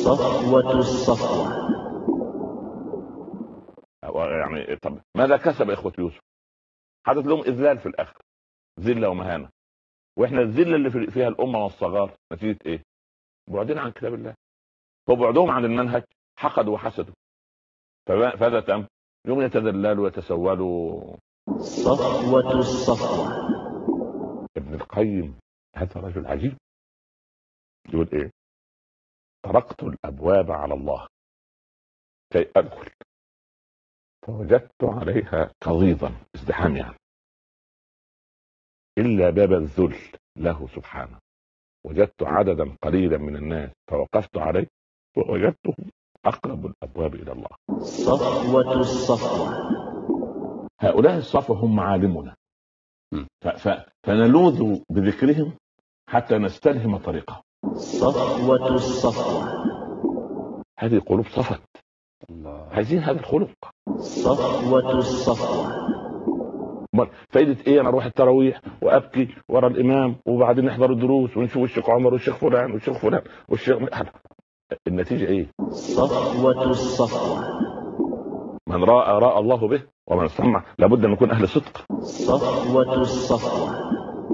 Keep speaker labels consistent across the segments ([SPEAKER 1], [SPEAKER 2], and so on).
[SPEAKER 1] صفوة الصفوة.
[SPEAKER 2] يعني طب ماذا كسب إخوة يوسف؟ حدث لهم إذلال في الآخر، ذلة ومهانة. وإحنا الذلة اللي فيها الأمة والصغار نتيجة إيه؟ بعدين عن كتاب الله، فبعدهم عن المنهج حقدوا وحسدوا، فهذا تم يوم يتذللوا ويتسولوا.
[SPEAKER 1] صفوة الصفوة.
[SPEAKER 2] ابن القيم هذا رجل عجيب، يقول إيه؟ طرقت الأبواب على الله كي أدخل فوجدت عليها قضيضا ازدحام، يعني إلا باب الذل له سبحانه، وجدت عددا قليلا من الناس فوقفت عليه ووجدتهم أقرب الأبواب إلى الله.
[SPEAKER 1] صفوة الصفوة.
[SPEAKER 2] هؤلاء الصفوة هم عالمنا، فنلوذ بذكرهم حتى نستلهم طريقهم.
[SPEAKER 1] صفوة الصفوة.
[SPEAKER 2] هذه قلوب صفت، عايزين هذا الخلق.
[SPEAKER 1] صفوة الصفوة.
[SPEAKER 2] فايدة ايه انا اروح التراويح وابكي ورا الامام وبعدين نحضر الدروس ونشوف الشيخ عمر والشيخ فلان والشيخ فلان والشيخ، النتيجة ايه؟
[SPEAKER 1] صفوة الصفوة.
[SPEAKER 2] من راى الله به ومن سمع لابد ان نكون اهل صدق.
[SPEAKER 1] صفوة الصفوة.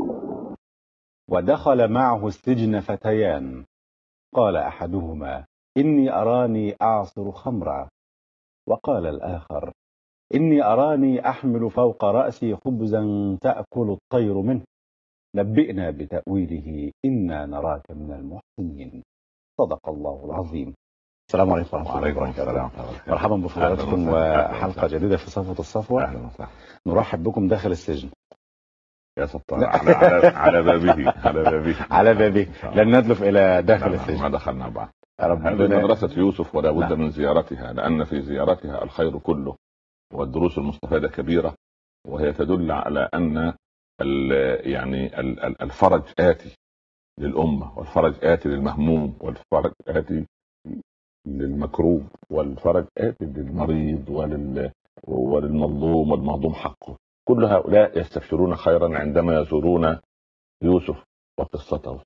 [SPEAKER 3] ودخل معه السجن فتيان، قال أحدهما إني أراني أعصر خمرا، وقال الآخر إني أراني أحمل فوق رأسي خبزا تأكل الطير منه، نبئنا بتأويله إنا نراك من المحسنين. صدق الله العظيم. السلام عليكم ورحمة الله وبركاته. مرحبا بفضلاتكم وحلقة جديدة في صفوة الصفوة.
[SPEAKER 2] أهلا وسهلا.
[SPEAKER 3] نرحب بكم داخل السجن
[SPEAKER 2] يا سطار على بابه
[SPEAKER 3] على بابه لن ندلف إلى داخل السجن.
[SPEAKER 2] ما دخلنا بعد. هذه مدرسة يوسف ولا بد من زيارتها، لأن في زيارتها الخير كله والدروس المستفادة كبيرة، وهي تدل على أن يعني الفرج آتي للأمة، والفرج آتي للمهموم، والفرج آتي للمكروب، والفرج آتي للمريض وللمظلوم والمهضوم حقه. كل هؤلاء يستبشرون خيرا عندما يزورون يوسف وقصته.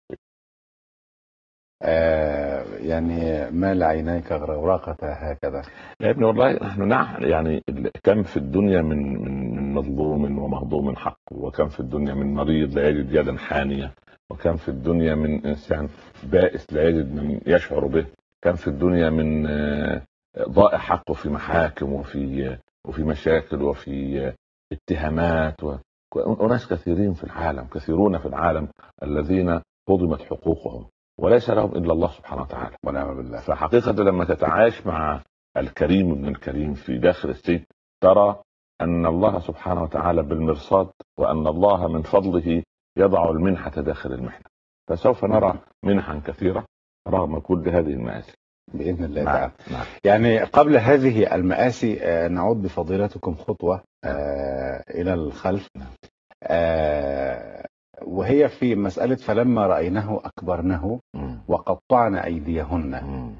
[SPEAKER 3] يعني ما لعينيك غرقة هكذا
[SPEAKER 2] يا ابني والله نحن يعني كم في الدنيا من مظلوم ومهضوم حقه، وكم في الدنيا من مريض لا يجد يدا حانية، وكم في الدنيا من إنسان بائس لا يجد من يشعر به، كم في الدنيا من ضائع حقه في محاكم وفي مشاكل وفي اتهامات وناس كثيرون في العالم الذين هضمت حقوقهم وليس لهم إلا الله سبحانه وتعالى
[SPEAKER 3] ونعم بالله.
[SPEAKER 2] فحقيقة لما تتعايش مع الكريم من الكريم في داخل السجن ترى أن الله سبحانه وتعالى بالمرصاد، وأن الله من فضله يضع المنحة داخل المحنة، فسوف نرى منحا كثيرة رغم كل هذه المآسي
[SPEAKER 3] بإذن الله تعالى. يعني قبل هذه المآسي نعود بفضيلتكم خطوة إلى الخلف، وهي في مسألة فلما رأيناه أكبرناه وقطعنا أيديهن.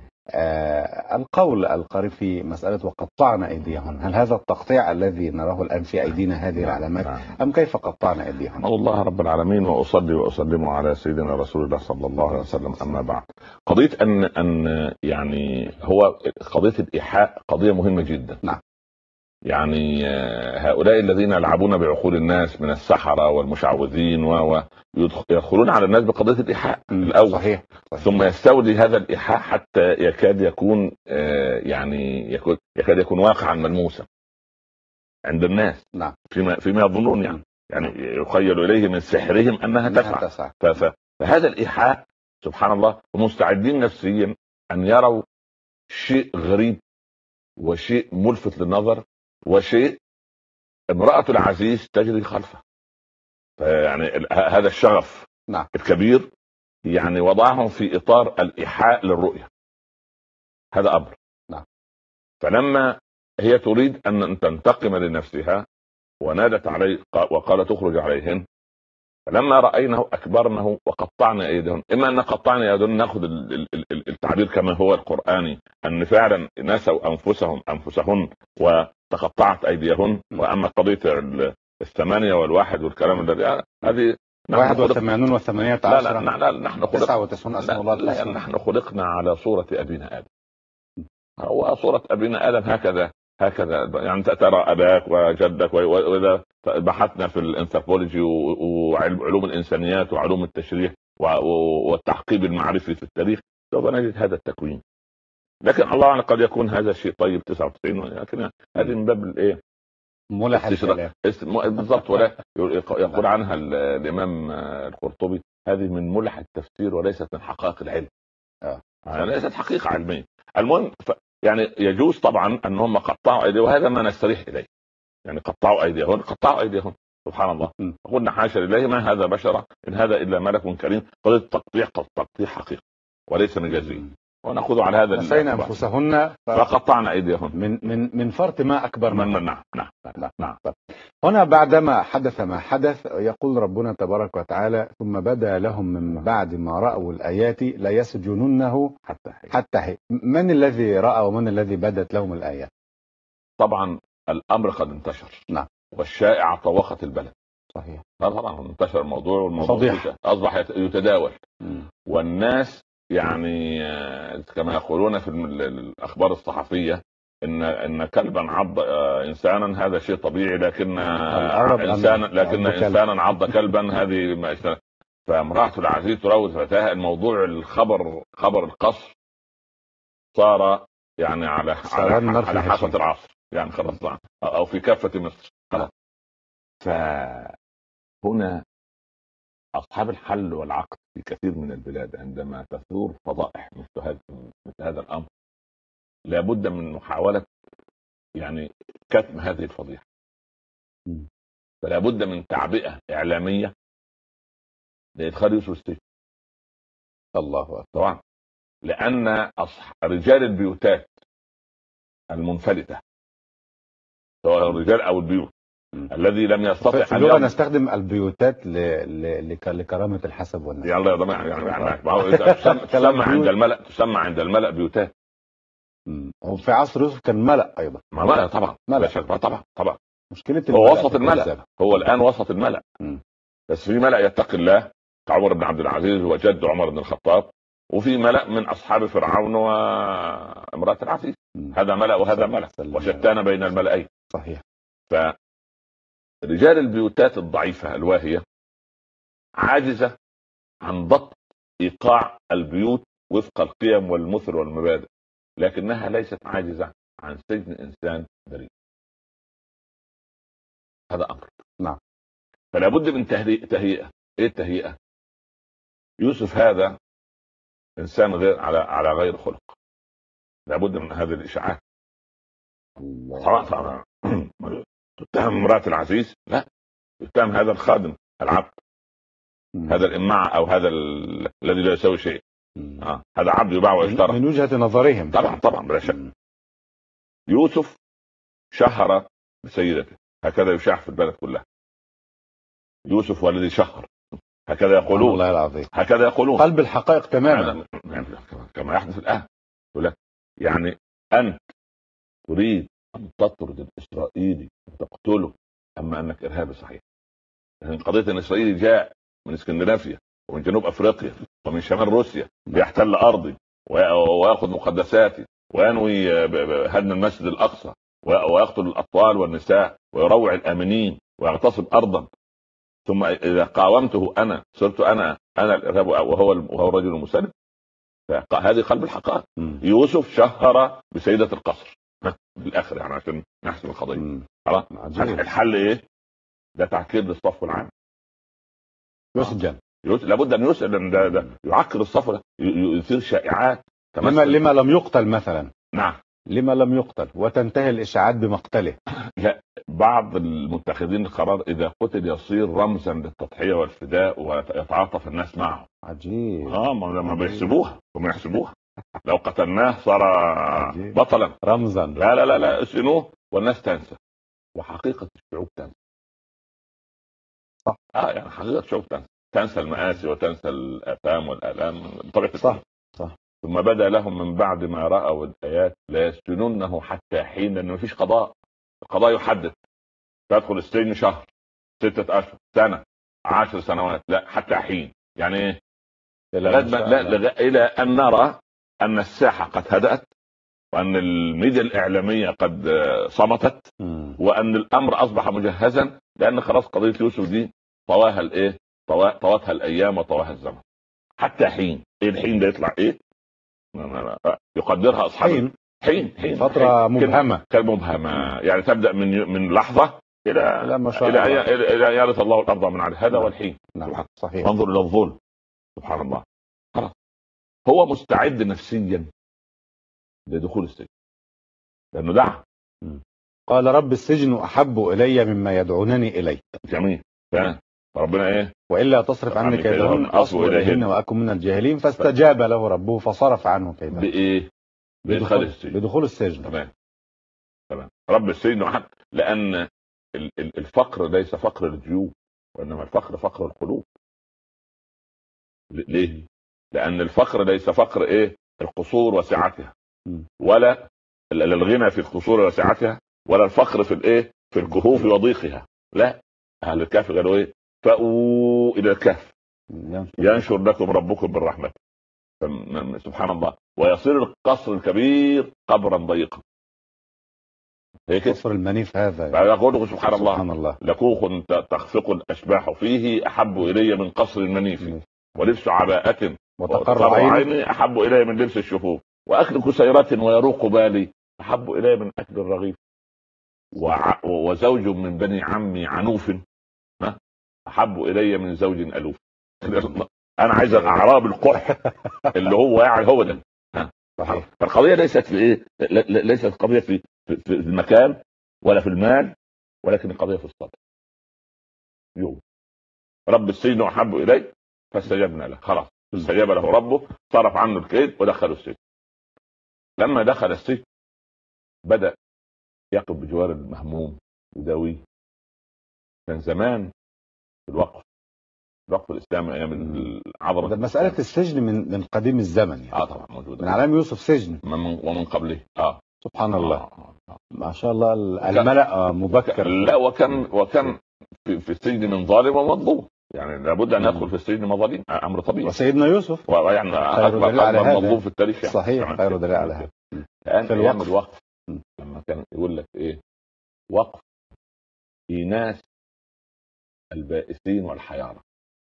[SPEAKER 3] القول القريب في مسألة وقطعنا أيديهن، هل هذا التقطيع الذي نراه الآن في أيدينا هذه العلامات أم كيف قطعنا أيديهن؟
[SPEAKER 2] الله رب العالمين، وأصلي وأسلم على سيدنا رسول الله صلى الله عليه وسلم. أما بعد، قضية أن يعني هو قضية الإيحاء قضية مهمة جدا.
[SPEAKER 3] نعم.
[SPEAKER 2] يعني هؤلاء الذين يلعبون بعقول الناس من السحرة والمشعوذين ويدخلون على الناس بقضية الإيحاء الأول.
[SPEAKER 3] صحيح.
[SPEAKER 2] ثم يستولي هذا الإيحاء حتى يكاد يكون يعني يكاد يكون واقعا ملموسا عند الناس.
[SPEAKER 3] نعم.
[SPEAKER 2] فيما يظنون يعني يخيل إليه من سحرهم أنها تسعى. فهذا الإيحاء سبحان الله، ومستعدين نفسيا أن يروا شيء غريب وشيء ملفت للنظر وشيء امرأة العزيز تجري خلفه. يعني هذا الشغف
[SPEAKER 3] نعم.
[SPEAKER 2] الكبير يعني وضعهم في إطار الإيحاء للرؤية. هذا أمر.
[SPEAKER 3] نعم.
[SPEAKER 2] فلما هي تريد أن تنتقم لنفسها ونادت عليه وقال تخرج عليهن، فلما رأينه أكبرنه وقطعنا أيديهن. إما أن قطعنا أيديهن نأخذ التعبير كما هو القرآني أن فعلا نسوا أنفسهن وتقطعت أيديهن. وأما قضية 8 والواحد والكلام الذي هذه
[SPEAKER 3] 81 و8
[SPEAKER 2] لا لا لا نحن
[SPEAKER 3] 99 اسم الله
[SPEAKER 2] لا نحن خلقنا على صورة أبينا آدم. هو صورة أبينا آدم هكذا يعني ترى أباك وجدك، وإذا بحثنا في الانثروبولوجي وعلوم الإنسانيات وعلوم التشريح والتعقيب المعرفي في التاريخ سوف نجد هذا التكوين. لكن الله أعلم قد يكون هذا الشيء طيب 99، لكن هذه من باب الايه
[SPEAKER 3] ملح
[SPEAKER 2] بالضبط. ولا يقول عنها الإمام القرطبي هذه من ملح التفسير وليست من حقائق العلم. يعني ليست حقيقة علمية. المهم يعني يجوز طبعا ان هم قطعوا ايديهم، وهذا ما نستريح اليه. يعني قطعوا ايديهم سبحان الله. قلنا حاشا لله ما هذا بشرا ان هذا الا ملك كريم. قضيه تقطيع حقيقي وليس مجازي، وناخذ على هذا
[SPEAKER 3] نسينا انفسهن
[SPEAKER 2] فقطعنا ايديهم
[SPEAKER 3] من فرط ما اكبر
[SPEAKER 2] من. نعم.
[SPEAKER 3] هنا بعدما حدث ما حدث يقول ربنا تبارك وتعالى ثم بدا لهم من بعد ما رأوا الآيات لا يسجننه حتى حين. من الذي رأى ومن الذي بدت لهم الآيات؟
[SPEAKER 2] طبعا الأمر قد انتشر.
[SPEAKER 3] نعم.
[SPEAKER 2] والشائعة طوقت البلد.
[SPEAKER 3] صحيح.
[SPEAKER 2] طبعا انتشر الموضوع والموضوع أصبح يتداول. والناس يعني كما يقولون في الأخبار الصحفية ان كلبا عض انسانا هذا شيء طبيعي، لكن انسانا عض كلبا هذه. فامرأة العزيز تراود فتاها. الموضوع خبر القصر صار يعني على حافة العصر، يعني خلاص او في كافة مصر. فهنا اصحاب الحل والعقد في كثير من البلاد عندما تثور فضائح مثل هذا الامر لابد من محاولة يعني كتم هذه الفضيحة. فلا بد من تعبئة إعلامية لإدخال يوسف السجن.
[SPEAKER 3] الله أكبر.
[SPEAKER 2] طبعا لأن رجال البيوتات المنفلتة سواء الرجال أو البيوت الذي لم يستطع
[SPEAKER 3] في اللغة نستخدم البيوتات لكرامة الحسب والنسب.
[SPEAKER 2] يلا يا جماعة يعني تسمى عند الملأ بيوتات.
[SPEAKER 3] وفي عصر يوسف كان ملأ ايضا.
[SPEAKER 2] ملأ طبعا. طبعا
[SPEAKER 3] مشكلة
[SPEAKER 2] هو وسط الملأ. هو الآن وسط الملأ. بس في ملأ يتقي الله كعمر بن عبد العزيز وجد عمر بن الخطاب، وفي ملأ من أصحاب فرعون وامرأة العزيز. هذا ملأ وهذا ملأ، وشتان بين الملأين.
[SPEAKER 3] صحيح.
[SPEAKER 2] فرجال البيوتات الضعيفة الواهية عاجزة عن ضبط إيقاع البيوت وفق القيم والمثل والمبادئ، لكنها ليست عاجزة عن سجن إنسان بريء. هذا أمر.
[SPEAKER 3] نعم.
[SPEAKER 2] فلا بد من تهيئة. إيه التهيئة؟ يوسف هذا إنسان على غير خلق. لا بد من هذه الإشاعات. طبعا تتهم امرأة العزيز؟ لا، يتهم هذا الخادم العبد، هذا الإماع أو هذا الذي لا يسوي شيء. هذا عبد يباع ويشترى
[SPEAKER 3] من وجهة نظرهم.
[SPEAKER 2] طبعا بلا شك. يوسف شهر بسيدته، هكذا يشاع في البلد كلها. يوسف والذي شهر، هكذا يقولون.
[SPEAKER 3] الله العظيم.
[SPEAKER 2] هكذا يقولون.
[SPEAKER 3] قلب الحقائق تماما
[SPEAKER 2] كما يحدث الآن. يعني أنت تريد أن تطرد الإسرائيلي وتقتله، أما أنك إرهابي صحيح. يعني قضية أن الإسرائيلي جاء من اسكندنافيا ومن جنوب أفريقيا ومن شمال روسيا ليحتل أرضي ويأخذ مقدساتي وينوي هدم المسجد الأقصى ويقتل الأطفال والنساء ويروع الآمنين ويغتصب أرضا، ثم إذا قاومته أنا صرت أنا الإرهاب وهو الرجل المسلم. هذه قلب الحقائق. يوسف شهر بسيدة القصر بالآخر، يعني عشان نحسم القضية. الحل إيه؟ ده تعكير للصف العام.
[SPEAKER 3] يسجن.
[SPEAKER 2] لابد أن يسجن. ده يعكر الصف، يثير شائعات.
[SPEAKER 3] لما لم يقتل مثلا.
[SPEAKER 2] نعم.
[SPEAKER 3] لما لم يقتل وتنتهي الإشاعات بمقتله.
[SPEAKER 2] لا، بعض المتخذين القرار إذا قتل يصير رمزا للتضحية والفداء ويتعاطف الناس معه.
[SPEAKER 3] عجيب.
[SPEAKER 2] ما بيحسبوها. هم يحسبوها لو قتلناه صار بطلا
[SPEAKER 3] رمزا.
[SPEAKER 2] لا اسنوه والناس تنسى. وحقيقة الشعوب تنسى.
[SPEAKER 3] صح.
[SPEAKER 2] يعني حقيقة الشعوب تنسى المآسي وتنسى الآثام والآلام بطبيعة.
[SPEAKER 3] صح.
[SPEAKER 2] ثم بدا لهم من بعد ما رأوا الآيات لا يسجنونه حتى حين، لأنه مفيش قضاء. القضاء يحدد تدخل السجن شهر، 6 أشهر، سنة. 10 سنوات، لا حتى حين. يعني ايه؟
[SPEAKER 3] لا
[SPEAKER 2] الى ان نرى ان الساحه قد هدأت، وان الميديا الاعلاميه قد صمتت، وان الامر اصبح مجهزا، لان خلاص قضيه يوسف دي طواها الايه، طواتها الايام وطواها الزمن. حتى حين، ايه الحين ده يطلع ايه؟ يقدرها اصحاب حين
[SPEAKER 3] فتره مبهمه،
[SPEAKER 2] كالمبهمه، يعني تبدا من لحظه الى
[SPEAKER 3] ما شاء الله
[SPEAKER 2] الى يرث الله الارض من على هذا والحين.
[SPEAKER 3] نعم صحيح.
[SPEAKER 2] انظر الى الظلم، سبحان الله. خلاص هو مستعد نفسيا لدخول السجن، لانه دعا.
[SPEAKER 3] قال رب السجن احب الي مما يدعونني اليه.
[SPEAKER 2] جميل. فربنا ايه؟
[SPEAKER 3] والا تصرف عني كيدهن اصب اليهن واكن من الجاهلين، فاستجاب له ربه فصرف عنه كيدهن.
[SPEAKER 2] بايه؟ بدخول السجن.
[SPEAKER 3] تمام.
[SPEAKER 2] رب السجن احب، لان الفقر ليس فقر الجيوب، وانما الفقر فقر القلوب. ليه؟ لان الفقر ليس فقر ايه؟ القصور وسعتها، ولا الغنى في القصور وسعتها، ولا الفقر في الايه؟ في الكهوف وضيقها. لا، اهل الكهف قالوا ايه؟ فأووا الى الكهف ينشر لكم ربكم من رحمته. سبحان الله. ويصير القصر الكبير قبرا ضيقا. هيك
[SPEAKER 3] قصر المنيف هذا
[SPEAKER 2] يقول سبحان الله لكوخ تخفق الاشباح فيه احب الي من قصر المنيف، ولبس عباءة وتقر عيني احب الي من لبس الشفوف، واكل كسيرة ويروق بالي احب الي من اكل الرغيف، وزوج من بني عمي عنوف احب الي من زوج الوف. انا عايز الاعراب القح اللي هو يعني هو ده. فالقضيه ليست في ايه؟ ليست قضيه في المكان ولا في المال، ولكن القضيه في الصبر. يوم رب السجن احب الي فاستجبنا له. خلاص استجاب له ربه، صرف عنه الكيد ودخله السجن. لما دخل السجن بدأ يقف بجوار المهموم يداويه. كان زمان في الوقف الاسلامي ايام العظمه،
[SPEAKER 3] مساله السجن من قديم الزمن يعني.
[SPEAKER 2] طبعا موجوده
[SPEAKER 3] من علام يوسف سجن
[SPEAKER 2] ومن قبله.
[SPEAKER 3] سبحان الله. ما شاء الله الملأ مبكر.
[SPEAKER 2] لا، وكان في السجن من ظالم ومظلوم، يعني لابد ان يدخل في السجن مظالم، امر طبيعي.
[SPEAKER 3] وسيدنا يوسف
[SPEAKER 2] يعني اكبر مظلوم في التاريخ يعني.
[SPEAKER 3] صحيح، خير دليل على هذا.
[SPEAKER 2] في الوقف لما كان يقول لك ايه؟ وقف إيناس البائسين والحيارى،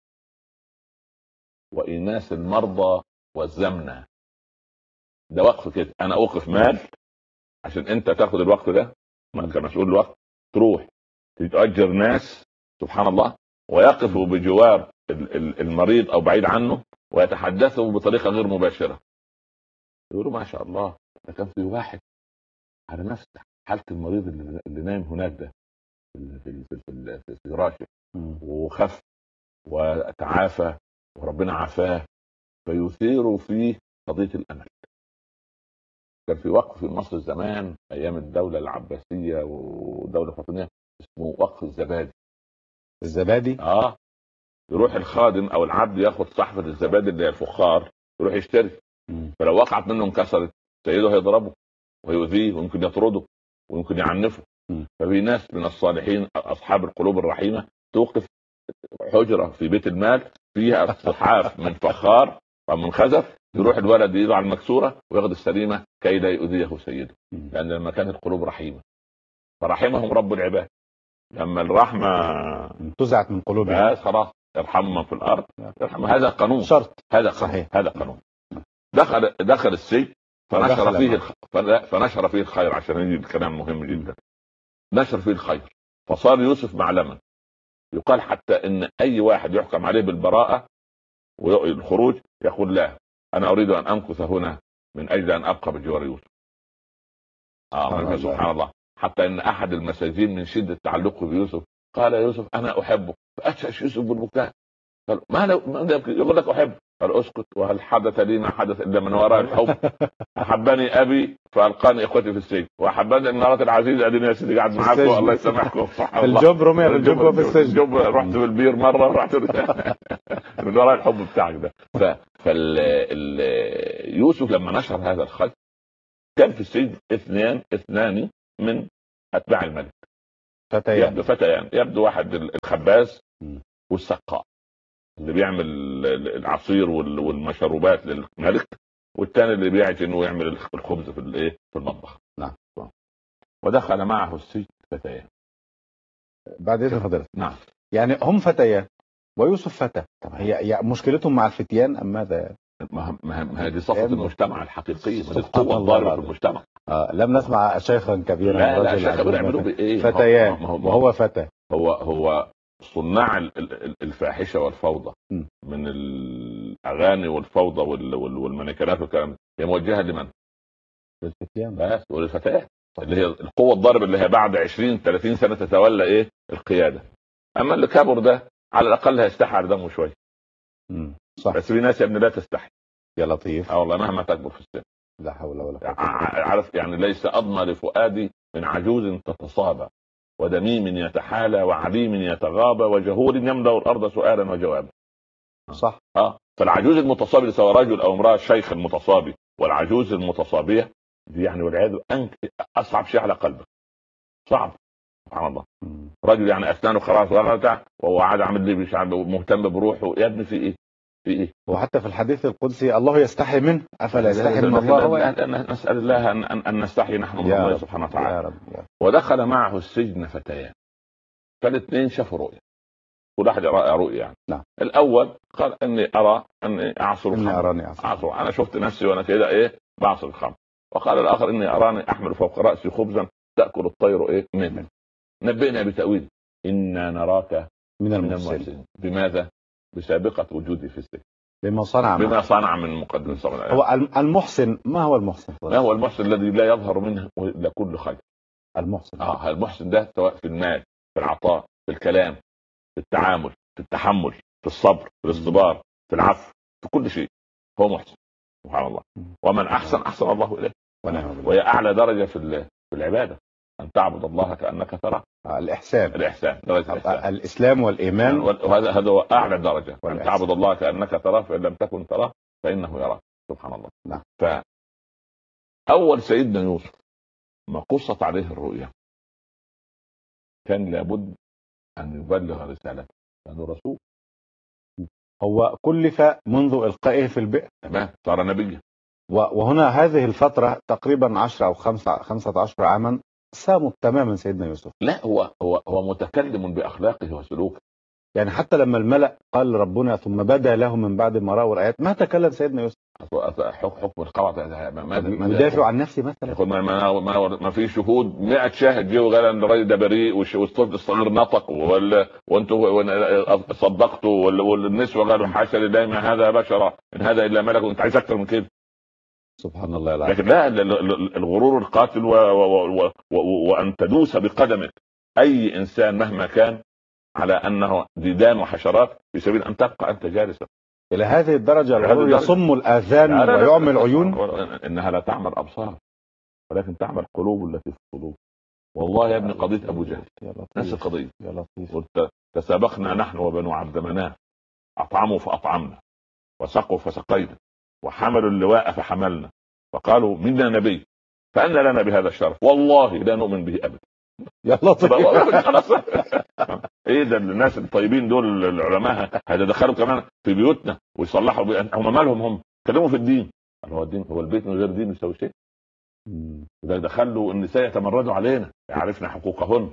[SPEAKER 2] وإيناس المرضى والزمنة. ده وقف كده، انا اوقف مال عشان انت تاخد الوقت ده، ما كمسؤول الوقت تروح تتأجر ناس سبحان الله ويقفوا بجوار المريض او بعيد عنه ويتحدثوا بطريقة غير مباشرة. يقولوا ما شاء الله ده كان في واحد على نفس حالة المريض اللي نايم هناك ده في فراشه وخف وتعافى وربنا عافاه، فيثير فيه قضية الأمل. كان في وقف في مصر زمان أيام الدولة العباسية والدولة الفاطمية اسمه وقف الزبادي.
[SPEAKER 3] الزبادي؟
[SPEAKER 2] يروح الخادم أو العبد ياخد صحفة الزبادي اللي هي الفخار يروح يشتري، فلو وقعت منه انكسرت سيده هيضربه ويؤذيه ويمكن يطرده ويمكن يعنفه. ففي ناس من الصالحين أصحاب القلوب الرحيمة توقف حجرة في بيت المال فيها صحاف من فخار ومن خزف، يروح الولد يضع المكسورة وياخد السليمة كي لا يؤذيه سيده، لأن لما كانت القلوب رحيمة فرحمهم رب العباد. لما الرحمة
[SPEAKER 3] انتزعت من قلوبهم
[SPEAKER 2] خلاص ارحم من في الأرض يرحم. هذا قانون
[SPEAKER 3] شرط،
[SPEAKER 2] هذا صحيح، هذا قانون. دخل السجن فنشر فيه الخير، عشان يجي الكلام مهم جدا. نشر فيه الخير فصار يوسف معلما. يقال حتى ان اي واحد يحكم عليه بالبراءة والخروج يقول لا انا اريد ان امكث هنا من اجل ان ابقى بجوار يوسف. سبحان الله. حتى ان احد المساجين من شدة تعلقه بيوسف قال يا يوسف انا احبه، فاشهش يوسف بالبكاء. قال ما يقول لك احب؟ قال اسكت، وهل حدث لي ما حدث الا من وراء الحب؟ احبني ابي فالقاني اخوتي في السجن، واحبني المرات العزيزه اديني يا سيدي قاعد معاكم الله يسامحكم.
[SPEAKER 3] في الجب رمي الجب وفي السجن،
[SPEAKER 2] رحت في البير مره رحت من وراء الحب بتاعك ده. يوسف لما نشر هذا الخير كان في السجن اثنان من اتباع الملك، فتيان. يبدو واحد الخباز والسقاء اللي بيعمل العصير والمشروبات للملك، والثاني اللي بيعجن ويعمل الخبز في الايه في المطبخ.
[SPEAKER 3] نعم.
[SPEAKER 2] ودخل معه السجن فتيان.
[SPEAKER 3] بعد اذن حضرتك.
[SPEAKER 2] نعم.
[SPEAKER 3] يعني هم فتيان ويوسف فتى، طب هي مشكلتهم مع الفتيان ام ماذا؟
[SPEAKER 2] ما هذه صفة المجتمع الحقيقية، القوة الضاربة في المجتمع.
[SPEAKER 3] لم نسمع شيخا كبيرا.
[SPEAKER 2] لا شيخ كبير يعملوا بايه؟
[SPEAKER 3] فتيان وهو فتى.
[SPEAKER 2] هو صناع الفاحشة والفوضى من الأغاني والفوضى والمانيكانات والكلام، هي موجهة لمن؟
[SPEAKER 3] للفتيان
[SPEAKER 2] بس، وللفتيات اللي هي القوة الضاربة اللي هي بعد 20-30 سنة تتولى ايه القيادة. اما اللي كبر ده على الاقل هيستحي على دمه شوية.
[SPEAKER 3] صح.
[SPEAKER 2] بس في ناس يا ابني لا تستحي
[SPEAKER 3] يا لطيف.
[SPEAKER 2] والله مهما تكبر في السن.
[SPEAKER 3] لا حول ولا قوة.
[SPEAKER 2] عارف يعني ليس اضمى لفؤادي من عجوز تتصابى، ودميم يتحالى، وعليم يتغابى، وجهول يملأ الارض سؤالا وجوابا.
[SPEAKER 3] صح.
[SPEAKER 2] فالعجوز المتصابي سواء رجل او امرأة، الشيخ المتصابي والعجوز المتصابية دي يعني والعياذ اصعب شيء على قلبك. صعب سبحان الله. رجل يعني اسنانه خلاص وهو قاعد عامل لي مش مهتم بروحه، يا ابني في ايه؟ في ايه؟
[SPEAKER 3] وحتى في الحديث القدسي الله يستحي منه، افلا يستحي من الله؟
[SPEAKER 2] نسال الله ان نستحي نحن من الله سبحانه وتعالى.
[SPEAKER 3] يا رب.
[SPEAKER 2] ودخل معه السجن فتيان، فالاثنين شافوا رؤيا، كل واحد يرى رؤيا يعني.
[SPEAKER 3] نعم.
[SPEAKER 2] الاول قال اني ارى اني اعصر
[SPEAKER 3] الخمر.
[SPEAKER 2] اني اراني اعصر، انا شفت نفسي وانا كده ايه بعصر الخمر. وقال الاخر اني اراني احمل فوق راسي خبزا تاكل الطير ايه منه. نبئنا بتاويل انا نراك
[SPEAKER 3] من المحسنين.
[SPEAKER 2] بماذا؟ بسابقه وجودي في السجن،
[SPEAKER 3] بما صنع من
[SPEAKER 2] مقدم صنع.
[SPEAKER 3] هو المحسن. ما هو المحسن؟
[SPEAKER 2] ما هو المحسن؟ الذي لا يظهر منه الا كل خير.
[SPEAKER 3] المحسن
[SPEAKER 2] المحسن ده سواء في المال، في العطاء، في الكلام، في التعامل، في التحمل، في الصبر، في الاصطبار، في العفو، في كل شيء هو محسن سبحان الله. ومن احسن الله اليه، وهي اعلى درجه في العباده، ان تعبد الله كانك تراه.
[SPEAKER 3] الاحسان
[SPEAKER 2] درجه الإحسان.
[SPEAKER 3] الاسلام والايمان،
[SPEAKER 2] وهذا هو اعلى درجه، ان تعبد الله كانك تراه فان لم تكن تراه فانه يراك سبحان الله.
[SPEAKER 3] نعم.
[SPEAKER 2] فاول سيدنا يوسف ما قصت عليه الرؤيا كان لابد ان يبلغ رسالته لانه رسول.
[SPEAKER 3] هو كلف منذ القائه في البئر،
[SPEAKER 2] تمام، صار نبيا.
[SPEAKER 3] وهنا هذه الفتره تقريبا 10 أو 15 عاما سامت تماما سيدنا يوسف.
[SPEAKER 2] لا هو متكلم باخلاقه وسلوكه.
[SPEAKER 3] يعني حتى لما الملأ قال ربنا ثم بدا له من بعد ما رأوا الآيات، ما تكلم سيدنا يوسف.
[SPEAKER 2] حكم القواعد
[SPEAKER 3] يدافع عن نفسي مثلا.
[SPEAKER 2] يقول ما في شهود 100 شاهد جه وقال ان الراجل ده بريء، والطفل الصغير نطق وانتوا صدقتوا، والنسوه قالوا حاشا لله ما هذا بشرا ان هذا الا ملك، وانت عايز اكثر من كده.
[SPEAKER 3] سبحان الله العظيم.
[SPEAKER 2] لكن لا، الغرور القاتل وان تدوس بقدمك اي انسان مهما كان على انه ديدان وحشرات في سبيل ان تبقى انت جالسا.
[SPEAKER 3] الى هذه الدرجه الغرور يصم الاذان ويعمي العيون.
[SPEAKER 2] انها لا تعمل ابصار ولكن تعمل قلوب التي في القلوب. والله يا ابني قضيه ابو جهل نفس القضيه. قلت تسابقنا نحن وبنو عبد مناف، اطعموا فاطعمنا، وسقوا فسقينا، وحملوا اللواء فحملنا، فقالوا منا نبي فأن لنا بهذا الشرف والله لا نؤمن به ابدا.
[SPEAKER 3] يا لطيف.
[SPEAKER 2] خلاص. ايه ده الناس الطيبين دول العلماء هيتدخلوا كمان في بيوتنا ويصلحوا هم مالهم؟ هم كلموا في الدين. هو الدين هو البيت من غير دين يسوي شيء؟ اذا دخلوا النساء يتمردوا علينا يعرفنا حقوقهن.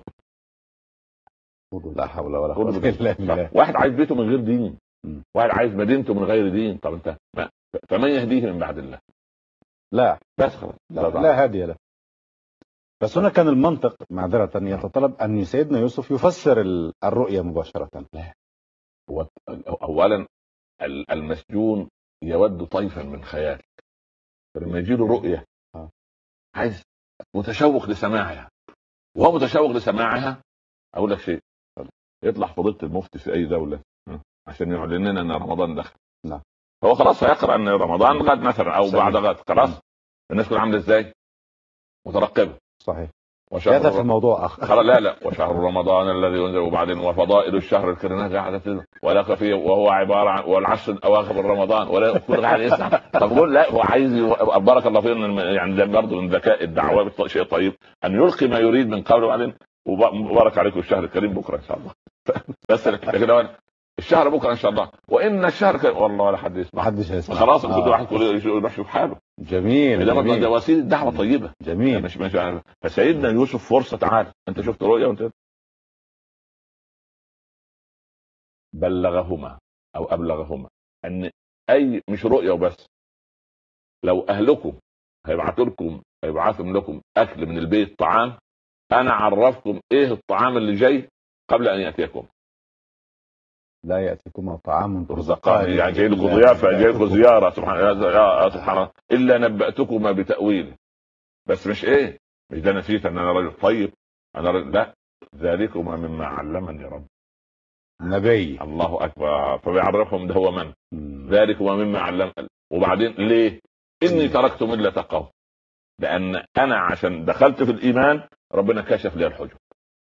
[SPEAKER 3] لا حول ولا قوه الا بالله.
[SPEAKER 2] واحد عايز بيته من غير دين، واحد عايز مدينته من غير دين. طب انت فمن يهديه من بعد الله؟
[SPEAKER 3] لا
[SPEAKER 2] بس خلاص
[SPEAKER 3] لا هادي له. بس هنا كان المنطق معذرة يتطلب أن سيدنا يوسف يفسر الرؤية مباشرة.
[SPEAKER 2] لا، أولا المسجون يود طيفا من خيالك، فلما يجي له رؤية عايز متشوق لسماعها، وهو متشوق لسماعها. أقول لك شيء، يطلع فضيلة المفتي في أي دولة عشان يعلن لنا أن رمضان دخل.
[SPEAKER 3] نعم.
[SPEAKER 2] هو خلاص هيقرأ أن رمضان غد مثلا أو بعد غد، خلاص الناس كلها عاملة إزاي؟ مترقبة.
[SPEAKER 3] صحيح. هذا في الموضوع
[SPEAKER 2] آخر. لا وشهر رمضان الذي ينزل، وبعدين وفضائل الشهر الكريم قاعدة ولا فيه، وهو عبارة عن والعشر الأواخر من رمضان ولا كل قاعد يسمع. طب قول لا، هو عايز بارك الله فيه يعني برضه من ذكاء الدعوة شيء طيب أن يلقي ما يريد من قوله، وبعدين وبارك عليكم الشهر الكريم بكرة إن شاء الله. بس لكن الشهر بكره ان شاء الله، وان الشهر والله لا حد يسمع،
[SPEAKER 3] محدش هيسمع.
[SPEAKER 2] خلاص كل واحد يروح يشوف حاله.
[SPEAKER 3] جميل.
[SPEAKER 2] ده وسيله دعوه طيبه.
[SPEAKER 3] جميل.
[SPEAKER 2] مش فسيدنا يوسف فرصه، تعال انت شفت رؤيا وانت بلغهما او ابلغهما ان اي مش رؤيا وبس، لو اهلكم هيبعثوا لكم اكل من البيت، طعام، انا عرفكم ايه الطعام اللي جاي قبل ان ياتيكم.
[SPEAKER 3] لا ياتيكم طعام
[SPEAKER 2] ترزقان، يعني جاي لكم ضيافه، جاي لكم زياره، سبحان الله سبحان الله، الا نباتكما بتاويله. بس مش ده نسيت ان انا رجل طيب، انا رجل، لا، ذلكما مما علمني رب.
[SPEAKER 3] نبي.
[SPEAKER 2] الله اكبر. فبيعرفهم ده هو من ذلكما مما علم. وبعدين ليه؟ اني تركت مله قوم، لان انا عشان دخلت في الايمان ربنا كشف لي الحجب،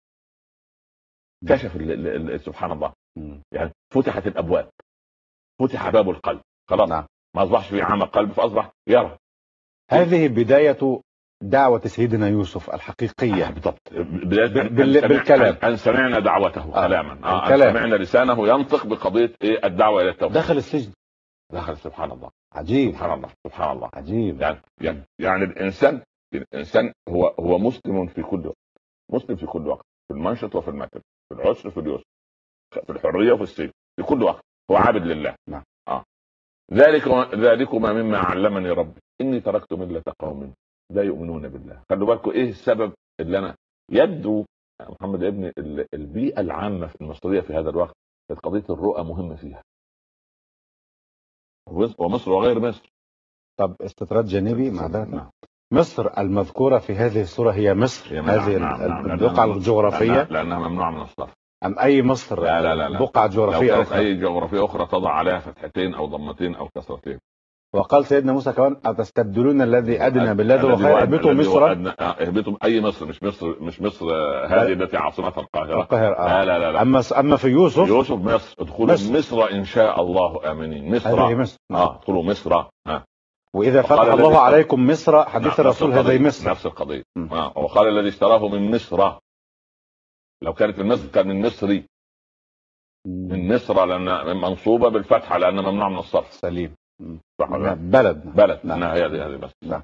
[SPEAKER 2] كشف سبحان الله، يعني فتحت الابواب، فتح باب القلب، خلاص.
[SPEAKER 3] نعم.
[SPEAKER 2] ما اصبحش في عمى قلب، فاصبح يرى.
[SPEAKER 3] هذه بداية دعوة سيدنا يوسف الحقيقية.
[SPEAKER 2] بالضبط.
[SPEAKER 3] بالكلام.
[SPEAKER 2] ان سمعنا دعوته كلاما، ان سمعنا لسانه ينطق بقضيه الدعوه الى التوبه.
[SPEAKER 3] دخل السجن،
[SPEAKER 2] دخل، سبحان الله،
[SPEAKER 3] عجيب،
[SPEAKER 2] سبحان الله، سبحان الله،
[SPEAKER 3] عجيب.
[SPEAKER 2] يعني الانسان هو مسلم في كل وقت، مسلم في كل وقت، في المنشط وفي المكر، في العسر وفي اليسر، في الحريه وفي السجن، في كل وقت هو عابد لله.
[SPEAKER 3] نعم.
[SPEAKER 2] ذلكما مما علمني ربي اني تركت مله قوم لا يؤمنون بالله. خلوا بالكم ايه السبب اللي انا يبدو محمد ابني البيئه العامه في المصريه في هذا الوقت كانت قضيه الرؤى مهمه فيها، ومصر وغير مصر.
[SPEAKER 3] طب استطراد جانبي معذرة، مصر المذكورة في هذه الصورة هي مصر، هذه البقعة الجغرافية،
[SPEAKER 2] لأنها ممنوعة من الصرف،
[SPEAKER 3] أم أي مصر؟
[SPEAKER 2] لا.
[SPEAKER 3] بقعة جغرافية
[SPEAKER 2] أخرى، أي جغرافية أخرى تضع عليها فتحتين أو ضمتين أو كسرتين.
[SPEAKER 3] وقال سيدنا موسى كمان أتستبدلون الذي أدنى بالذي هو خير، اهبطوا مصر.
[SPEAKER 2] اهبطوا أي مصر، مش مصر هذه التي عاصمتها
[SPEAKER 3] القاهرة.
[SPEAKER 2] لا.
[SPEAKER 3] أما في يوسف
[SPEAKER 2] مصر، ادخلوا مصر إن شاء الله آمنين.
[SPEAKER 3] هذه مصر.
[SPEAKER 2] ادخلوا مصر.
[SPEAKER 3] وإذا فتح الله عليكم مصر، حديث الرسول هذه مصر،
[SPEAKER 2] نفس القضية. وقال الذي اشتراه من مصر، لو كانت من مصر كان من مصري، من مصر لأن منصوبة بالفتحة لأن ممنوع من الصرف.
[SPEAKER 3] سليم.
[SPEAKER 2] بلد.
[SPEAKER 3] نعم.
[SPEAKER 2] هذه بس.
[SPEAKER 3] نعم.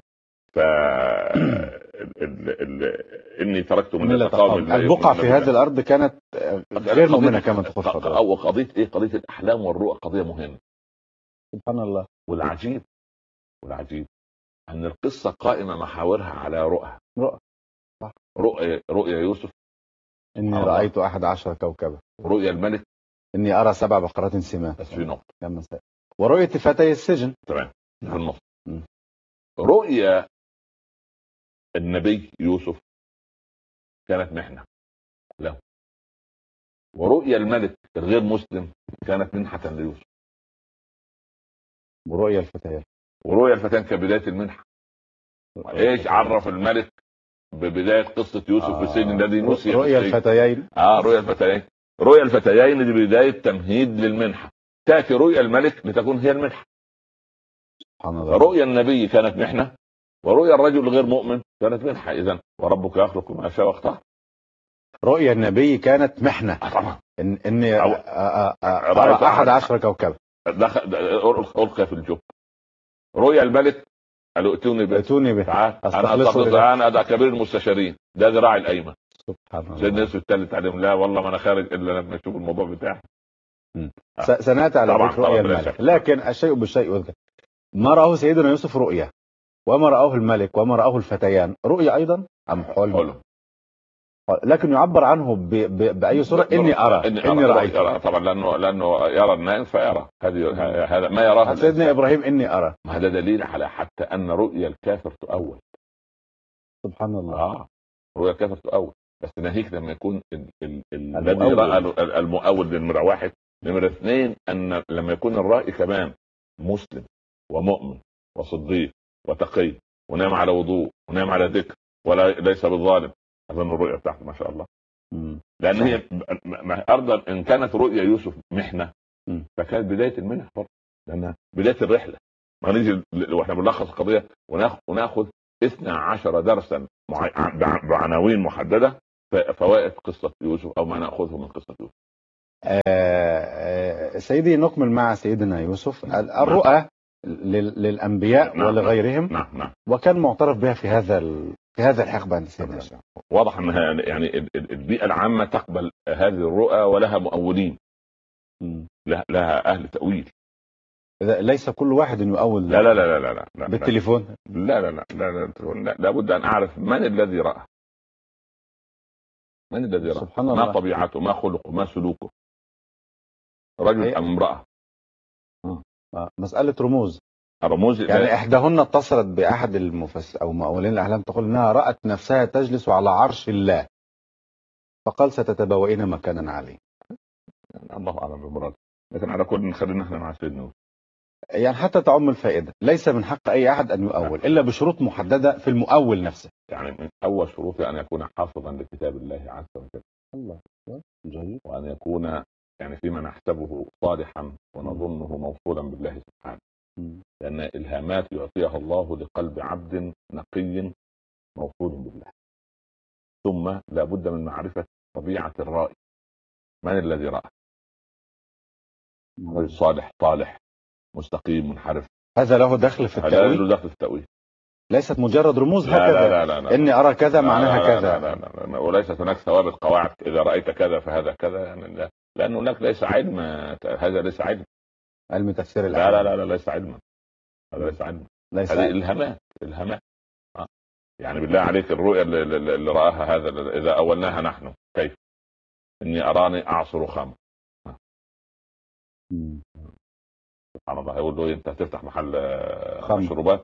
[SPEAKER 2] إني تركت
[SPEAKER 3] ملة قوم. البقعة في هذه الأرض كانت غير مؤمنة كما تقول فضلك.
[SPEAKER 2] أو قضية الأحلام والرؤى قضية مهمة.
[SPEAKER 3] سبحان الله.
[SPEAKER 2] والعجيب أن القصة قائمة محاورها على رؤى. رؤيا يوسف
[SPEAKER 3] إني رأيت 11 كوكبا.
[SPEAKER 2] رؤيا الملك
[SPEAKER 3] إني أرى 7 بقرات سمان.
[SPEAKER 2] بس في نقطة.
[SPEAKER 3] ورؤية فتي السجن.
[SPEAKER 2] تمام. في النص. رؤيا النبي يوسف كانت محنة له، ورؤيا الملك الغير مسلم كانت منحة ليوسف.
[SPEAKER 3] ورؤيا
[SPEAKER 2] الفتيان كبداية المنحة. ايش عرف الملك ببداية قصة يوسف في السجن الذي نسي؟
[SPEAKER 3] رؤيا الفتيين.
[SPEAKER 2] رؤيا الفتيين دي بداية تمهيد للمنحة. تأتي رؤيا الملك لتكون هي المنحة.
[SPEAKER 3] سبحان الله.
[SPEAKER 2] رؤيا النبي كانت محنة، ورؤيا الرجل الغير مؤمن كانت منحة. إذن وربك يخلق ما يشاء ويختار.
[SPEAKER 3] رؤيا النبي كانت محنة.
[SPEAKER 2] طبعا.
[SPEAKER 3] إني أرى 11 كوكبا.
[SPEAKER 2] ألقى في الجب. رؤيا الملك قالوا ائتوني به
[SPEAKER 3] تعال
[SPEAKER 2] انا كبير المستشارين، ده ذراعي الايمن.
[SPEAKER 3] سبحان الله.
[SPEAKER 2] سيدنا يوسف الثالث عليهم، لا والله ما انا خارج الا لما اشوف الموضوع بتاعي.
[SPEAKER 3] سنأتي على ذكر رؤيا الملك، لكن الشيء بالشيء يذكر. ما رآه سيدنا يوسف رؤيا، وما رآه الملك وما رآه الفتيان رؤيا أيضا أم حلم؟ لكن يعبر عنه بأي صورة؟ إني رأيت.
[SPEAKER 2] طبعا لأنه يرى النائم فيرى. هذا ما يراه
[SPEAKER 3] سيدنا إبراهيم إني أرى.
[SPEAKER 2] هذا دليل على حتى أن رؤيا الكافر تؤول.
[SPEAKER 3] سبحان الله.
[SPEAKER 2] رؤيا الكافر تؤول، بس ناهيك لما يكون الذي رأى المؤول للمرة واحد. نمرة 2 أن لما يكون الرأي كمان مسلم ومؤمن وصديق وتقي ونام على وضوء ونام على ذكر ولا ليس بالظالم، أظن الرؤية بتاعته ما شاء الله. لأن هي أرضا إن كانت رؤيا يوسف محنة فكانت بداية المنح برضه، لأنها بداية الرحلة. ما نيجي وإحنا بنلخص القضية وناخذ 12 درسا بعناوين محددة فوائد قصة يوسف أو ما نأخذه من قصة يوسف.
[SPEAKER 3] سيدي نكمل مع سيدنا يوسف. الرؤى للأنبياء
[SPEAKER 2] نعم.
[SPEAKER 3] ولغيرهم.
[SPEAKER 2] نعم.
[SPEAKER 3] وكان معترف بها في هذا الحقبة عند سيدنا يوسف.
[SPEAKER 2] واضح انها يعني البيئة العامة تقبل هذه الرؤى ولها مؤولين، لها اهل تأويل.
[SPEAKER 3] ليس كل واحد يؤول.
[SPEAKER 2] لا لا لا لا لا
[SPEAKER 3] بالتليفون.
[SPEAKER 2] لا لا لا لا لا لابد ان اعرف من الذي رأى، من الذي رأى،
[SPEAKER 3] سبحان الله.
[SPEAKER 2] ما طبيعته، ما خلقه، ما سلوكه، رجل ام امرأة.
[SPEAKER 3] مسألة رموز.
[SPEAKER 2] الرموز
[SPEAKER 3] يعني احداهن اتصلت باحد او مؤولين الاحلام تقول انها رأت نفسها تجلس على عرش الله، فقال ستتبوئين مكانا عليه.
[SPEAKER 2] يعني الله اعلم بمراده، لكن على كل خلينا احنا مع سيدنا.
[SPEAKER 3] يعني حتى تعم الفائدة، ليس من حق اي احد ان يؤول الا بشروط محددة في المؤول نفسه.
[SPEAKER 2] يعني من اول شروطه ان يكون حافظا لكتاب الله عز وجل. الله جميل. وان يكون يعني فيما نحسبه صالحا ونظنه موصولا بالله سبحانه. لأن إلهامات يعطيها الله لقلب عبد نقي موصول بالله. ثم لا بد من معرفة طبيعة الرائي، من الذي رأى؟ رجل صالح طالح مستقيم منحرف،
[SPEAKER 3] هذا له دخل في التأويل؟
[SPEAKER 2] هذا له دخل في التأويل،
[SPEAKER 3] ليست مجرد رموز
[SPEAKER 2] لا
[SPEAKER 3] هكذا.
[SPEAKER 2] لا لا لا.
[SPEAKER 3] إني أرى كذا معناها كذا.
[SPEAKER 2] لا لا لا لا. وليست هناك ثوابت قواعد إذا رأيت كذا فهذا كذا، يعني لا. لأن هناك ليس علم، هذا ليس علم.
[SPEAKER 3] علم تفسير
[SPEAKER 2] الأحلام. لا لا لا ليس علما، هذا ليس علما، هذه إلهامات. يعني بالله عليك الرؤيا اللي رآها هذا إذا أولناها نحن كيف؟ إني أراني أعصر خمر. سبحان الله، يقول له أنت هتفتح محل مشروبات؟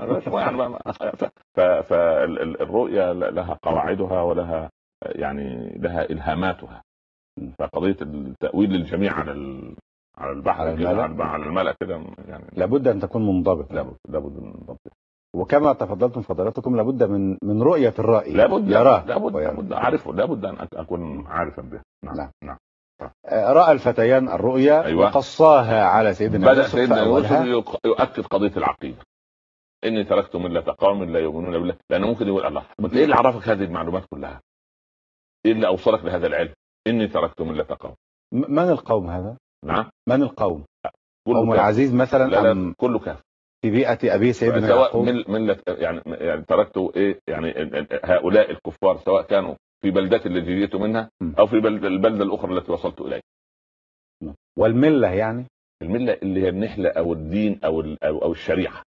[SPEAKER 2] فالرؤيا لها قواعدها ولها يعني لها إلهاماتها. فقضية التأويل للجميع على البحر على الملأ كده يعني
[SPEAKER 3] لابد أن تكون منضبط.
[SPEAKER 2] لابد من منضبط.
[SPEAKER 3] وكما تفضلتم فضلاتكم لابد من رؤية الرائي،
[SPEAKER 2] لابد
[SPEAKER 3] يراه،
[SPEAKER 2] لابد أعرفه، لابد أن أكون عارفا به. نعم.
[SPEAKER 3] رأى الفتيان الرؤيا.
[SPEAKER 2] أيوة.
[SPEAKER 3] وقصاها على سيدنا يوسف.
[SPEAKER 2] سيدنا يوسف يؤكد قضية العقيدة، إني تركت ملة قوم لا يؤمنون بالله. لأنه ممكن يقول الله إيه اللي عرفك هذه المعلومات كلها؟ إيه اللي أوصلك لهذا العلم؟ إني تركت ملة قوم.
[SPEAKER 3] من القوم هذا؟
[SPEAKER 2] نعم.
[SPEAKER 3] من القوم؟ قوم العزيز مثلا؟
[SPEAKER 2] لا كله كافر
[SPEAKER 3] في بيئة أبي سيدنا
[SPEAKER 2] يعقوب. ملة يعني تركته إيه يعني هؤلاء الكفار سواء كانوا في بلدات اللي جئت منها أو في البلدة الأخرى التي وصلت إليها.
[SPEAKER 3] والملة يعني
[SPEAKER 2] الملة اللي هي النحلة أو الدين أو الشريعة.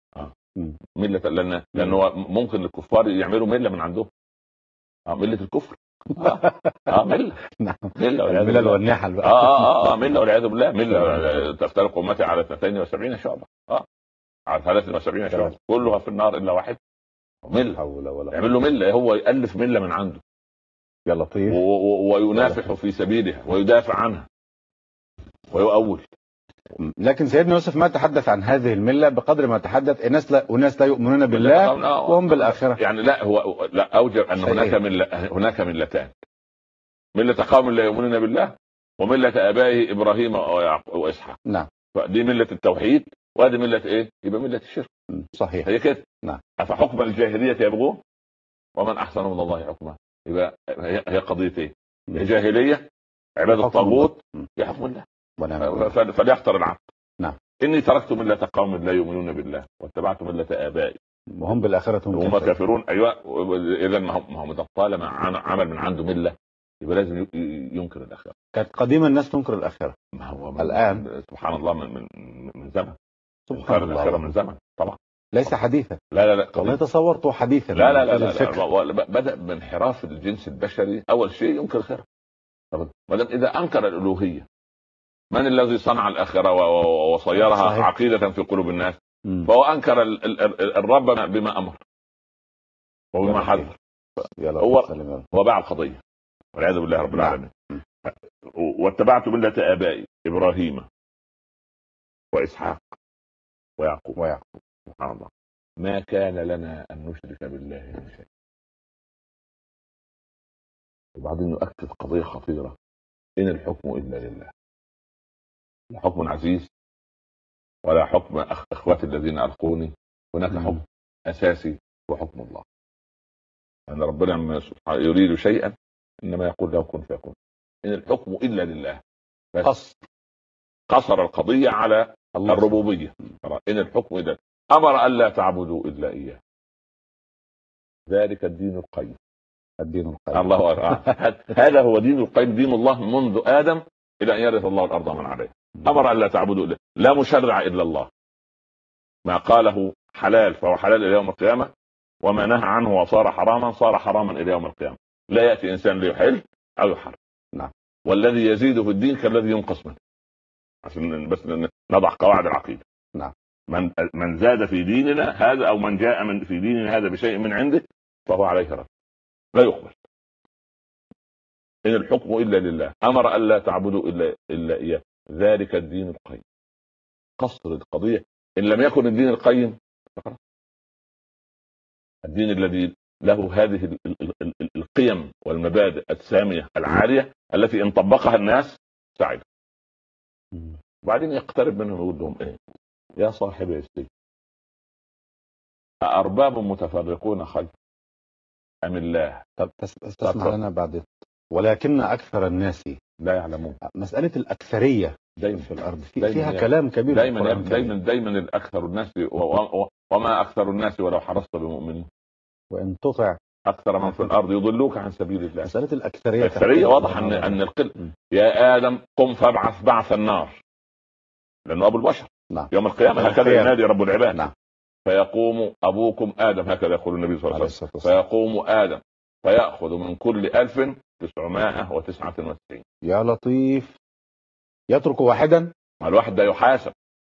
[SPEAKER 2] ملة لأنه ممكن الكفار يعملوا ملة من عندهم. ملة الكفر. ملة.
[SPEAKER 3] الملل والنحل بقى.
[SPEAKER 2] ملة والعياذ بالله. ملة تفترق أمتي على 72 شعبة، على 73 شعبة كلها في النار إلا واحد. ملة. يعمل له ملة، هو يألف ملة من عنده
[SPEAKER 3] يا لطيف.
[SPEAKER 2] وينافح في سبيلها ويدافع عنها ويؤول.
[SPEAKER 3] لكن سيدنا يوسف ما تحدث عن هذه الملة بقدر ما تحدث الناس لا يؤمنون بالله وهم بالآخرة.
[SPEAKER 2] يعني لا أوجب أن هناك ملتان، ملة قوم لا يؤمنون بالله وملة آبائه إبراهيم وإسحاق.
[SPEAKER 3] نعم.
[SPEAKER 2] دي ملة التوحيد وهذه ملة إيه؟ يبقى ملة الشرك.
[SPEAKER 3] صحيح.
[SPEAKER 2] هي كده.
[SPEAKER 3] نعم.
[SPEAKER 2] أفحكم الجاهلية يبغون ومن أحسن من الله حكما. يبقى هي قضية إيه؟ جاهلية عبادة الطاغوت يا حكم الله. فليختر العبد.
[SPEAKER 3] نعم.
[SPEAKER 2] إني تركت ملة قوم لا يؤمنون بالله واتبعت ملة آبائي
[SPEAKER 3] وهم بالآخرة
[SPEAKER 2] هم كافرون. أيوة. إذا ما هو طالما عمل من عنده ملة يبقى لازم ينكر الآخرة.
[SPEAKER 3] كانت قديما الناس تنكر الآخرة.
[SPEAKER 2] ما هو
[SPEAKER 3] الآن
[SPEAKER 2] سبحان الله من زمن.
[SPEAKER 3] سبحان الله.
[SPEAKER 2] الآخرة من زمن طبعا.
[SPEAKER 3] ليس حديثا.
[SPEAKER 2] لا
[SPEAKER 3] والله تصورته حديثا.
[SPEAKER 2] لا بدأ بانحراف الجنس البشري. أول شيء ينكر الآخرة. ما دام إذا أنكر الألوهية، من الذي صنع الآخرة وصيرها صحيح. عقيدة في قلوب الناس. فهو أنكر الرب بما أمر وبما حذر. هو باع القضية والعياذ بالله رب العالمين. واتبعت ملة آبائي إبراهيم وإسحاق ويعقوب. سبحان الله، ما كان لنا أن نشرك بالله من شيء. وبعدين يؤكد قضية خطيرة: إن الحكم إلا لله. لا حكم عزيز ولا حكم اخواتي الذين القوني، هناك حكم اساسي وحكم الله. ان ربنا يريد شيئا انما يقول له كن فيكون. ان الحكم الا لله. قصر القضية على الربوبية. إن الحكم إذا أمر ألا تعبدوا إلا إياه، ذلك الدين القيم.
[SPEAKER 3] الدين القيم.
[SPEAKER 2] الله أكبر. هذا هو دين القيم، دين الله منذ آدم إلى أن يرث الله الأرض من عليه. أمر ألا تعبدوا إلا، لا مشرع إلا الله. ما قاله حلال فهو حلال إلى يوم القيامة، وما نهى عنه وصار حراما صار حراما إلى يوم القيامة. لا يأتي إنسان ليحل أو يحرم.
[SPEAKER 3] نعم.
[SPEAKER 2] والذي يزيد في الدين كالذي ينقص منه، عشان بس نضع قواعد العقيدة.
[SPEAKER 3] نعم.
[SPEAKER 2] من زاد في ديننا هذا، أو من جاء من في ديننا هذا بشيء من عنده فهو عليه رد، لا يقبل. إن الحكم إلا لله، أمر ألا تعبدوا إلا إياه، ذلك الدين القيم. قصر القضية. إن لم يكن الدين القيم فقط الدين الذي له هذه القيم والمبادئ السامية العالية التي إن طبقها الناس سعيد. وبعدين يقترب منهم ويقول لهم إيه؟ يا صاحبي السجن، أأرباب متفرقون خير أم الله؟
[SPEAKER 3] طب تسمع لنا بعد. ولكن أكثر الناس
[SPEAKER 2] لا يعلمون.
[SPEAKER 3] مسألة الأكثرية
[SPEAKER 2] دايما
[SPEAKER 3] في الأرض
[SPEAKER 2] دايما
[SPEAKER 3] فيها
[SPEAKER 2] يعني
[SPEAKER 3] كلام كبير.
[SPEAKER 2] دايما الأكثر الناس وما أكثر الناس ولو حرصت بمؤمنين،
[SPEAKER 3] وإن تطع
[SPEAKER 2] أكثر من في الأرض يضلوك عن سبيل الله.
[SPEAKER 3] مسألة الأكثرية
[SPEAKER 2] واضح أن القل. يا آدم قم فابعث بعث النار، لأنه أبو البشر.
[SPEAKER 3] نعم.
[SPEAKER 2] يوم القيامة هكذا ينادي رب العباد.
[SPEAKER 3] نعم.
[SPEAKER 2] فيقوم أبوكم آدم، هكذا يقول النبي صلى الله عليه وسلم. فيقوم آدم فيأخذ من كل 1999.
[SPEAKER 3] يا لطيف. يترك واحدا.
[SPEAKER 2] الواحد ده يحاسب،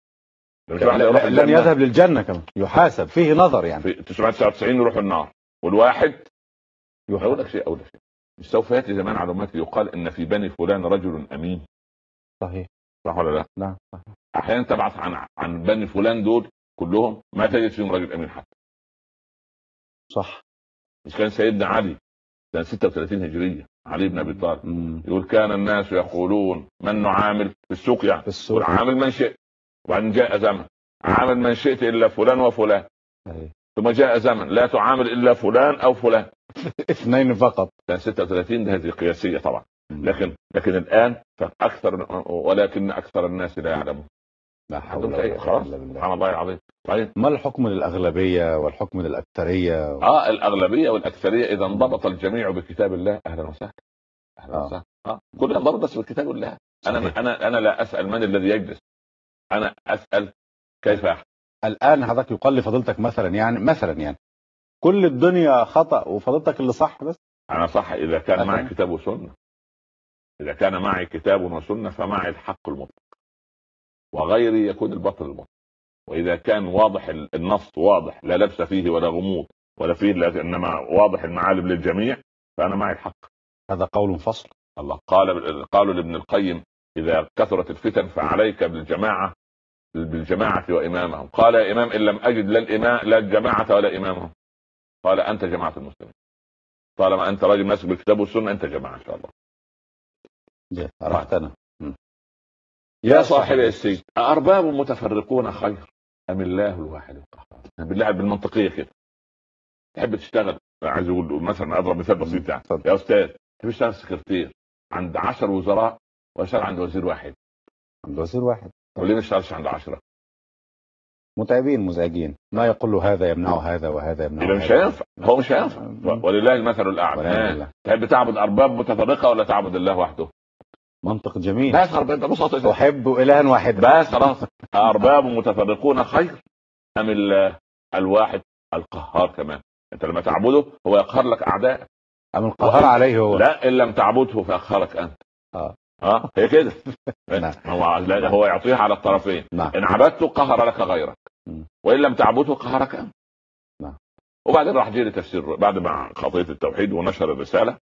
[SPEAKER 3] لن يذهب للجنة كمان، يحاسب فيه نظر يعني.
[SPEAKER 2] في 999 يروح النار، والواحد أقول لك شيء مش سوف يأتي زمان على أمتي يقال إن في بني فلان رجل أمين.
[SPEAKER 3] صحيح.
[SPEAKER 2] صح ولا لا؟
[SPEAKER 3] نعم صحيح.
[SPEAKER 2] أحيانا تبعث عن بني فلان دول كلهم ما تجد فيهم رجل أمين حتى.
[SPEAKER 3] صح.
[SPEAKER 2] مش كان سيدنا علي سنة 36 هجرية، علي بن أبي طالب يقول كان الناس يقولون من نعامل في السوق، يعني في السوق عامل من شئت، وبعدين جاء زمن عامل من شئت إلا فلان وفلان. ثم جاء زمن لا تعامل إلا فلان أو فلان.
[SPEAKER 3] اثنين فقط.
[SPEAKER 2] كان 36 ده هذه قياسية طبعا. لكن الآن فأكثر، ولكن أكثر الناس لا يعلمون.
[SPEAKER 3] لا حول ولا قوة إلا بالله.
[SPEAKER 2] سبحان الله العظيم.
[SPEAKER 3] ما الحكم للأغلبية والحكم للأكثرية؟
[SPEAKER 2] الأغلبية والأكثرية إذا انضبط الجميع بكتاب الله أهلا وسهلا. كل انضبط بس بكتاب الله. أنا لا أسأل من الذي يجلس، أنا أسأل كيف أحكم.
[SPEAKER 3] الآن حضرتك يقال لفضيلتك مثلا يعني كل الدنيا خطأ وفضيلتك اللي صح بس.
[SPEAKER 2] أنا صح إذا كان معي كتاب وسنة. إذا كان معي كتاب وسنة فمعي الحق المطلق، وغيري يكون الباطل المطلق. وإذا كان واضح النص واضح لا لبس فيه ولا غموض ولا فيه إنما واضح المعالم للجميع فأنا معي الحق.
[SPEAKER 3] هذا قول فصل.
[SPEAKER 2] الله قالوا لابن القيم إذا كثرت الفتن فعليك بالجماعة وإمامهم. قال يا إمام إن لم أجد لا الجماعة ولا إمامهم. قال أنت جماعة المسلمين، طالما أنت راجل ماسك بالكتاب والسنة أنت جماعة إن شاء الله.
[SPEAKER 3] عرفتنا.
[SPEAKER 2] يا صاحبي السجن، أأرباب متفرقون خير أم الله الواحد القهار؟ بالله بالمنطقية كده تحب تشتغل، عايز اقول مثلا اضرب مثال بسيط يعني. يا استاذ تحب تشتغل سكرتير عند 10 وزراء واشتغل عند وزير واحد؟
[SPEAKER 3] عند وزير واحد.
[SPEAKER 2] وليه ما اشتغلش عند 10؟
[SPEAKER 3] متعبين مزعجين، ما يقول له هذا يمنع هذا وهذا يمنع هذا.
[SPEAKER 2] مش هينفع، هو مش هينفع. ولله المثل الاعلى. تحب تعبد ارباب متفرقه ولا تعبد الله وحده؟
[SPEAKER 3] منطق جميل.
[SPEAKER 2] بس ببساطه
[SPEAKER 3] احب الها واحد
[SPEAKER 2] بس خلاص. ارباب متفرقون خير ام الله الواحد القهار؟ كمان انت لما تعبده هو يقهر لك اعدائك.
[SPEAKER 3] ام القهار عليه هو؟
[SPEAKER 2] لا، ان لم تعبده فاقهرك انت. هي كده. هو يعطيها على الطرفين. ان عبدته قهر لك غيرك، وان لم تعبده قهرك انت. وبعدين راح جيري تفسير بعد ما خطية التوحيد ونشر الرسالة.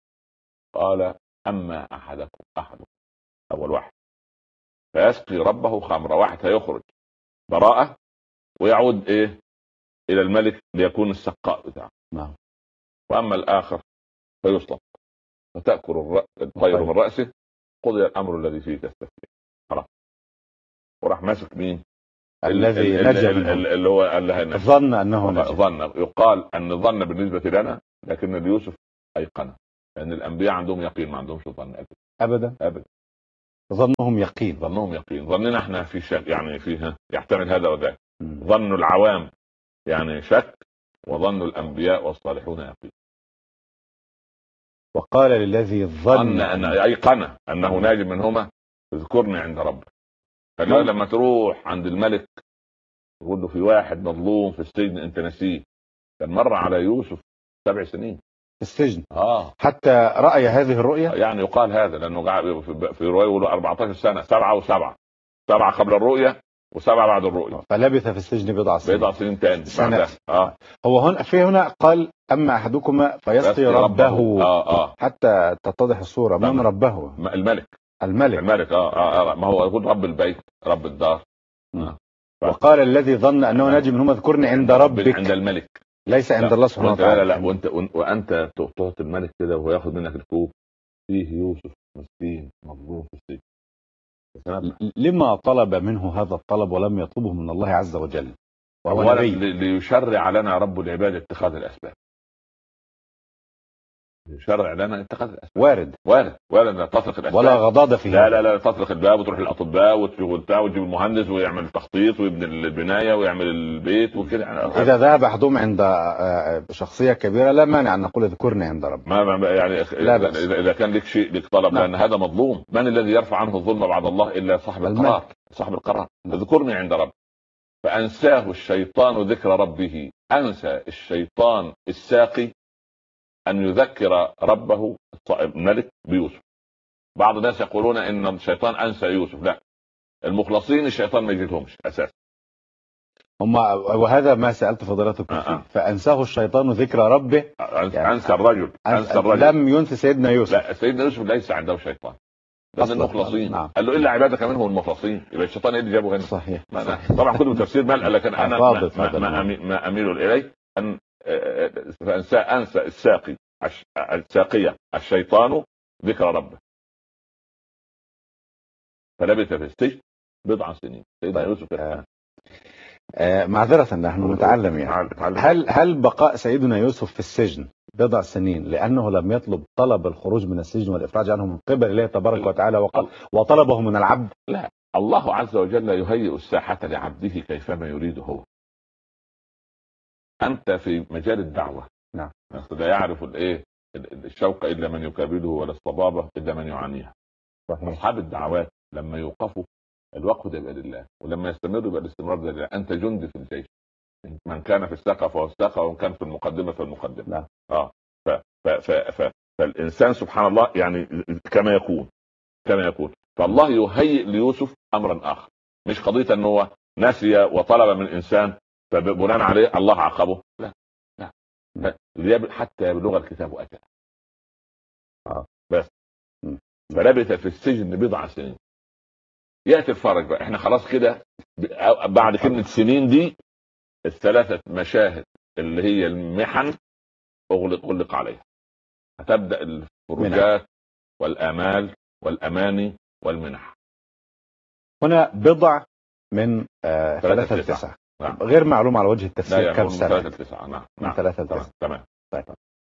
[SPEAKER 2] قال اما احدكم اول واحد فيسقي ربه خمرة. واحد هيخرج براءة ويعود الى الملك ليكون السقاء بتاعه. واما الاخر فيصلب فتأكل الطير من رأسه، قضي الامر الذي فيه تستفتي. خلاص. وراح ماسك مين؟
[SPEAKER 3] الذي نجا
[SPEAKER 2] اللي هو
[SPEAKER 3] ظن انه نجا.
[SPEAKER 2] ظن. يقال ان ظن بالنسبة لنا، لكن ليوسف ايقنه، لان الانبياء عندهم يقين ما عندهمش ظن ابدا.
[SPEAKER 3] ظنهم يقين.
[SPEAKER 2] ظنهم يقين، ظننا احنا في شك، يعني فيها يحتمل هذا وذاك. ظن العوام يعني شك، وظن الانبياء والصالحون يقين.
[SPEAKER 3] وقال للذي ظن
[SPEAKER 2] أن أيقن أنه ناج منهما اذكرني عند ربك. لما تروح عند الملك تقول له في واحد مظلوم في السجن انت نسيه، كان مر على يوسف 7 سنين
[SPEAKER 3] في السجن حتى رأي هذه الرؤية.
[SPEAKER 2] يعني يقال هذا لأنه في رواية يقولوا 14 سنة، 7 و7، 7 قبل الرؤية و7 بعد الرؤية،
[SPEAKER 3] فلبث في السجن بضع
[SPEAKER 2] سنين تاني
[SPEAKER 3] سنة. هو هنا قال أما أحدكما فيسقي ربه. حتى تتضح الصورة. من ربه؟
[SPEAKER 2] الملك. ما هو يقول رب البيت، رب الدار.
[SPEAKER 3] وقال الذي ظن أنه ناجي منهما اذكرني عند ربك،
[SPEAKER 2] عند الملك
[SPEAKER 3] ليس عند الله سبحانه وتعالى.
[SPEAKER 2] لا وانت تعطي الملك كده وهو ياخذ منك الكوب، فيه يوسف مسكين مظلوم في السجن.
[SPEAKER 3] لما طلب منه هذا الطلب ولم يطلبه من الله عز وجل
[SPEAKER 2] وهو نبي؟ ليشرع لنا رب العباد اتخاذ الاسباب. يشرع لنا اتخاذ الاسباب. وارد تطلق الاسباب
[SPEAKER 3] ولا غضاضة فيها.
[SPEAKER 2] لا تطلق الباب وتروح الاطباء وتجيب المهندس ويعمل التخطيط ويبني البنايه ويعمل البيت وكده.
[SPEAKER 3] اذا ذهب احدهم عند شخصيه كبيره لا مانع ان نقول اذكرني عند ربك.
[SPEAKER 2] ما يعني اذا كان لك شيء لك طلب. لان هذا مظلوم. من الذي يرفع عنه الظلم بعد الله الا صاحب القرار. اذكرني عند ربك. فانساه الشيطان ذكر ربه. انسى الشيطان الساقي أن يذكر ربه الملك بيوسف. بعض الناس يقولون إن الشيطان أنسى يوسف. لا، المخلصين الشيطان ما يجيلهمش أساسا.
[SPEAKER 3] وهذا ما سألت فضيلتك فيه. فأنساه الشيطان ذكر ربه.
[SPEAKER 2] أنسى الرجل.
[SPEAKER 3] لم ينسى سيدنا يوسف.
[SPEAKER 2] لا، سيدنا يوسف ليس عنده شيطان. لأن المخلصين. قال له إلا عبادك منهم المخلصين. يبقى الشيطان اللي جابه هنا.
[SPEAKER 3] صحيح.
[SPEAKER 2] طبعا كله تفسير ملأ، لكن أنا ما أميل إليه أن أنسى الساقية الشيطان ذكر ربه. فلبث في السجن بضع سنين. سيدنا يوسف
[SPEAKER 3] معذرة نحن نتعلم يعني. هل بقاء سيدنا يوسف في السجن بضع سنين لأنه لم يطلب طلب الخروج من السجن والإفراج عنه من قبل الله تبارك وتعالى وطلبه من العبد؟
[SPEAKER 2] لا، الله عز وجل يهيئ الساحة لعبده كيفما يريد هو. أنت في مجال الدعوة.
[SPEAKER 3] نعم.
[SPEAKER 2] لا يعرف الشوق إلا من يكابده، ولا الصبابة إلا من يعانيها. أصحاب الدعوات لما يوقفوا الوقف ده يبقى لله، ولما يستمروا يبقى الاستمرار ده لله. أنت جندي في الجيش، من كان في الساقة فهو الساقة، ومن كان في المقدمة فالمقدمة.
[SPEAKER 3] نعم.
[SPEAKER 2] فالإنسان سبحان الله يعني كما يكون. فالله يهيئ ليوسف أمرا آخر، مش قضية أنه نسي وطلب من الإنسان فبناء عليه الله عاقبه. لا حتى يبلغ الكتاب أجله. بس فلبث في السجن بضع سنين. يأتي الفرج بقى. احنا خلاص كده بعد كلمة سنين دي 3 مشاهد اللي هي المحن أغلق عليها. هتبدأ الفروجات والآمال والأماني والمنح.
[SPEAKER 3] هنا بضع من 3 ل 9.
[SPEAKER 2] نعم.
[SPEAKER 3] غير معلوم على وجه التفسير كم سنة.
[SPEAKER 2] 3 ل 9. نعم.
[SPEAKER 3] من 3 ل 9.
[SPEAKER 2] تمام.
[SPEAKER 3] طيب.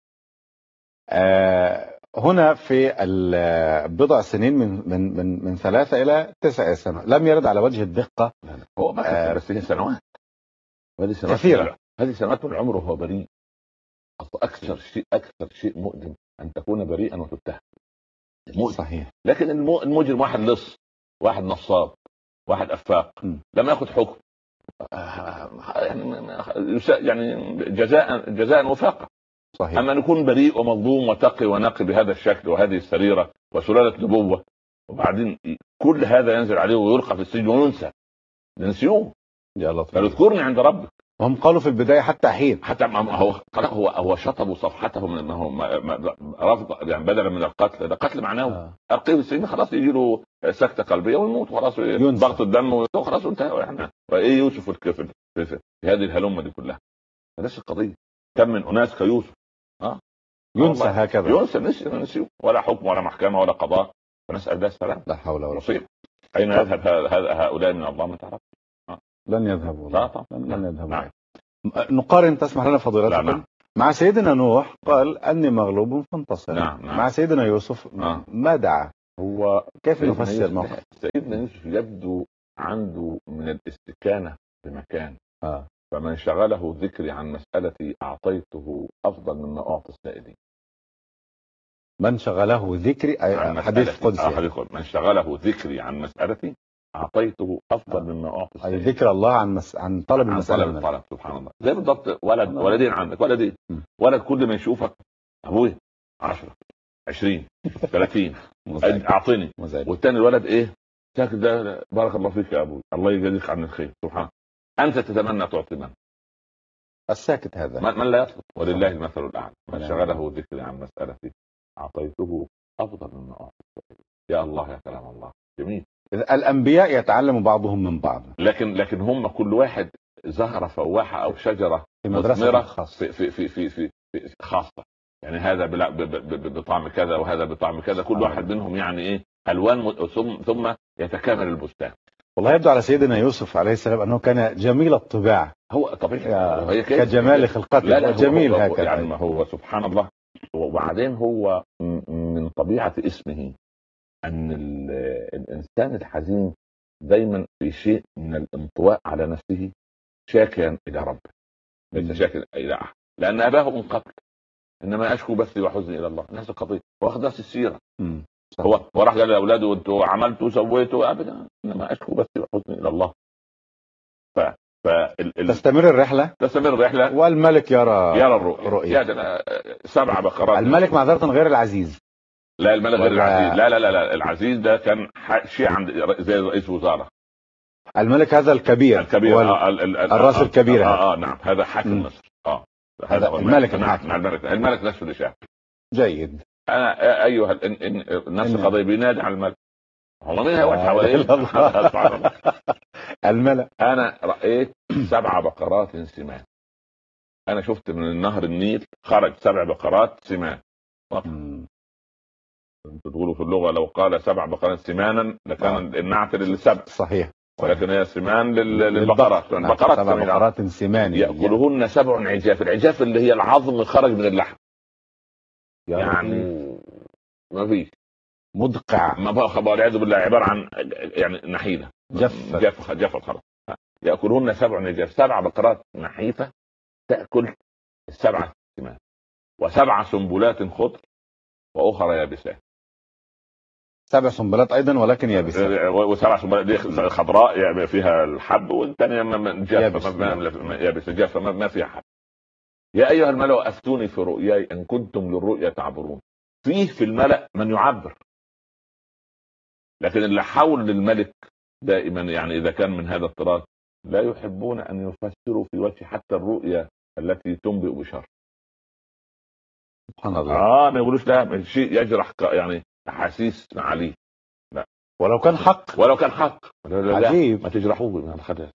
[SPEAKER 3] هنا في البضع سنين من 3 إلى 9 سنة لم يرد على وجه الدقة.
[SPEAKER 2] هو بس هي سنوات. هذه سنوات
[SPEAKER 3] كثيرة.
[SPEAKER 2] هذه سنوات من عمره وهو بريء. أكثر شيء مؤلم أن تكون بريئا وتتهم.
[SPEAKER 3] صحيح.
[SPEAKER 2] لكن المجرم واحد لص، واحد نصاب، واحد أفاق، لما يأخذ حكم يعني جزاء وفاقة.
[SPEAKER 3] صحيح.
[SPEAKER 2] أما نكون بريء ومظلوم وتقي ونقي بهذا الشكل وهذه السريرة وسلالة نبوة، وبعدين كل هذا ينزل عليه ويلقى في السجن وينسى. ننسيوه. فاذكرني عند ربك.
[SPEAKER 3] هم قالوا في البداية حتى حين
[SPEAKER 2] هو شطبوا صفحته من انه رفض، يعني بدلا من القتل. ده قتل معناه ارقيه في السجن خلاص يجي له سكتة قلبية ويموت وخلاص، ضغط الدم وخلاص وانتهى. يعني وايه يوسف الكفر في هذه الهلمة دي كلها؟ هذه القضية. كم من اناس كيوسف
[SPEAKER 3] ينسى هكذا،
[SPEAKER 2] نسيوا ولا حكم ولا محكمة ولا قضاء. فنسأل الله السلام.
[SPEAKER 3] لا حول ولا قوة.
[SPEAKER 2] أين يذهب هؤلاء من الله؟ ما تعرف.
[SPEAKER 3] لن يذهبوا.
[SPEAKER 2] لا طبعا.
[SPEAKER 3] لن يذهبوا. نقارن تسمح لنا فضيلتكم مع سيدنا نوح، قال أني مغلوب فانتصر.
[SPEAKER 2] نعم.
[SPEAKER 3] مع سيدنا يوسف ما دعا
[SPEAKER 2] هو
[SPEAKER 3] كيف نفسر موقف
[SPEAKER 2] سيدنا يوسف يبدو عنده من الاستكانة بمكان، فمن شغله ذكري عن مسألتي أعطيته أفضل مما أعطي السائلين.
[SPEAKER 3] من شغله ذكري حديث قدسي،
[SPEAKER 2] من شغله ذكري عن مسألتي أعطيته أفضل مما أعطي السائلين.
[SPEAKER 3] ذكر الله عن طلب المسألة،
[SPEAKER 2] عن طلب سبحان الله. زي بالضبط ولدين عندك، ولد كل ما يشوفك أبوي 10 20 30 أعطيني، والتاني الولد إيه ساكت، ده بارك الله فيك يا أبوي، الله يجزيك عن الخير سبحان. أنت تتمنى تعطي من؟
[SPEAKER 3] الساكت هذا
[SPEAKER 2] من لا يطلب. ولله المثل الأعلى. من شغله ذكري عن مسألتي أعطيته أفضل مما أعطي. يا الله يا كلام الله جميل.
[SPEAKER 3] الأنبياء يتعلم بعضهم من بعض،
[SPEAKER 2] لكن هم كل واحد زهرة فواحة أو شجرة
[SPEAKER 3] في مدرسة
[SPEAKER 2] خاصة في خاصة، يعني هذا بطعم كذا وهذا بطعم كذا، كل واحد منهم يعني إيه ألوان، ثم يتكامل البستان.
[SPEAKER 3] والله يبدو على سيدنا يوسف عليه السلام أنه كان جميل الطباع،
[SPEAKER 2] هو طبيعي
[SPEAKER 3] كجمال خلقته جميل هكذا،
[SPEAKER 2] يعني هو سبحان الله. وبعدين هو من طبيعة اسمه أن الإنسان الحزين دايما في شيء من الانطواء على نفسه، شاكيا إلى ربه ليس شاكيا إلى أحد، لأن أباه من قبل إنما أشكو بثي وحزني إلى الله، نفس القضية. واخد نفس السيرة، هو راح قال لأولاده وانتوا عملتوا وسويتوا أبدا، إنما أشكو بثي وحزني إلى الله.
[SPEAKER 3] تستمر الرحلة والملك يرى
[SPEAKER 2] الرؤيا. 7 بقرات.
[SPEAKER 3] الملك معذرة غير العزيز.
[SPEAKER 2] لا الملك غير العزيز، لا العزيز ده كان شيء عند زي رئيس وزراء.
[SPEAKER 3] الملك هذا الكبير الراس الكبير
[SPEAKER 2] نعم، هذا حاكم مصر.
[SPEAKER 3] هذا الملك الحاكم.
[SPEAKER 2] الملك نفسه اللي شاف.
[SPEAKER 3] جيد.
[SPEAKER 2] انا ايها نفس القضيه بينادي على الملك، هو مين هيوقف حواليه؟
[SPEAKER 3] الملك.
[SPEAKER 2] انا رايت 7 بقرات سمان. انا شفت من نهر النيل خرج 7 بقرات سمان. انتوا تقولوا في اللغه لو قال 7 بقرات سمانا لكان النعت للسبع،
[SPEAKER 3] صحيح،
[SPEAKER 2] ولكن هي سمان للبقرات.
[SPEAKER 3] 7 بقرات سمان
[SPEAKER 2] ياكلهن 7 عجاف. العجاف اللي هي العظم خرج من اللحم، يعني ما فيش
[SPEAKER 3] مدقع،
[SPEAKER 2] ما بقى خبر والعياذ بالله، عباره عن يعني نحيله جف خلاص. ياكلهن 7 عجاف، 7 بقرات نحيفه تاكل 7 سمان، و7 سنبلات خضر واخرى يابسات.
[SPEAKER 3] 7 سنبلات ايضا ولكن يابسات،
[SPEAKER 2] و7 سنبلات دي خضراء يعني فيها الحب، والثانيه يابسه جافه ما فيها حب. يا ايها الملأ افتوني في رؤياي ان كنتم للرؤيا تعبرون. في الملأ من يعبر، لكن اللي حول الملك دائما يعني اذا كان من هذا الطراز لا يحبون ان يفسروا في وجه حتى الرؤيا التي تنبئ بشر.
[SPEAKER 3] سبحان الله.
[SPEAKER 2] ما يقولوش لا شيء يجرح يعني احاسيس عليه، لا
[SPEAKER 3] ولو كان حق
[SPEAKER 2] عجيب. ما تجرحوه من الخدع.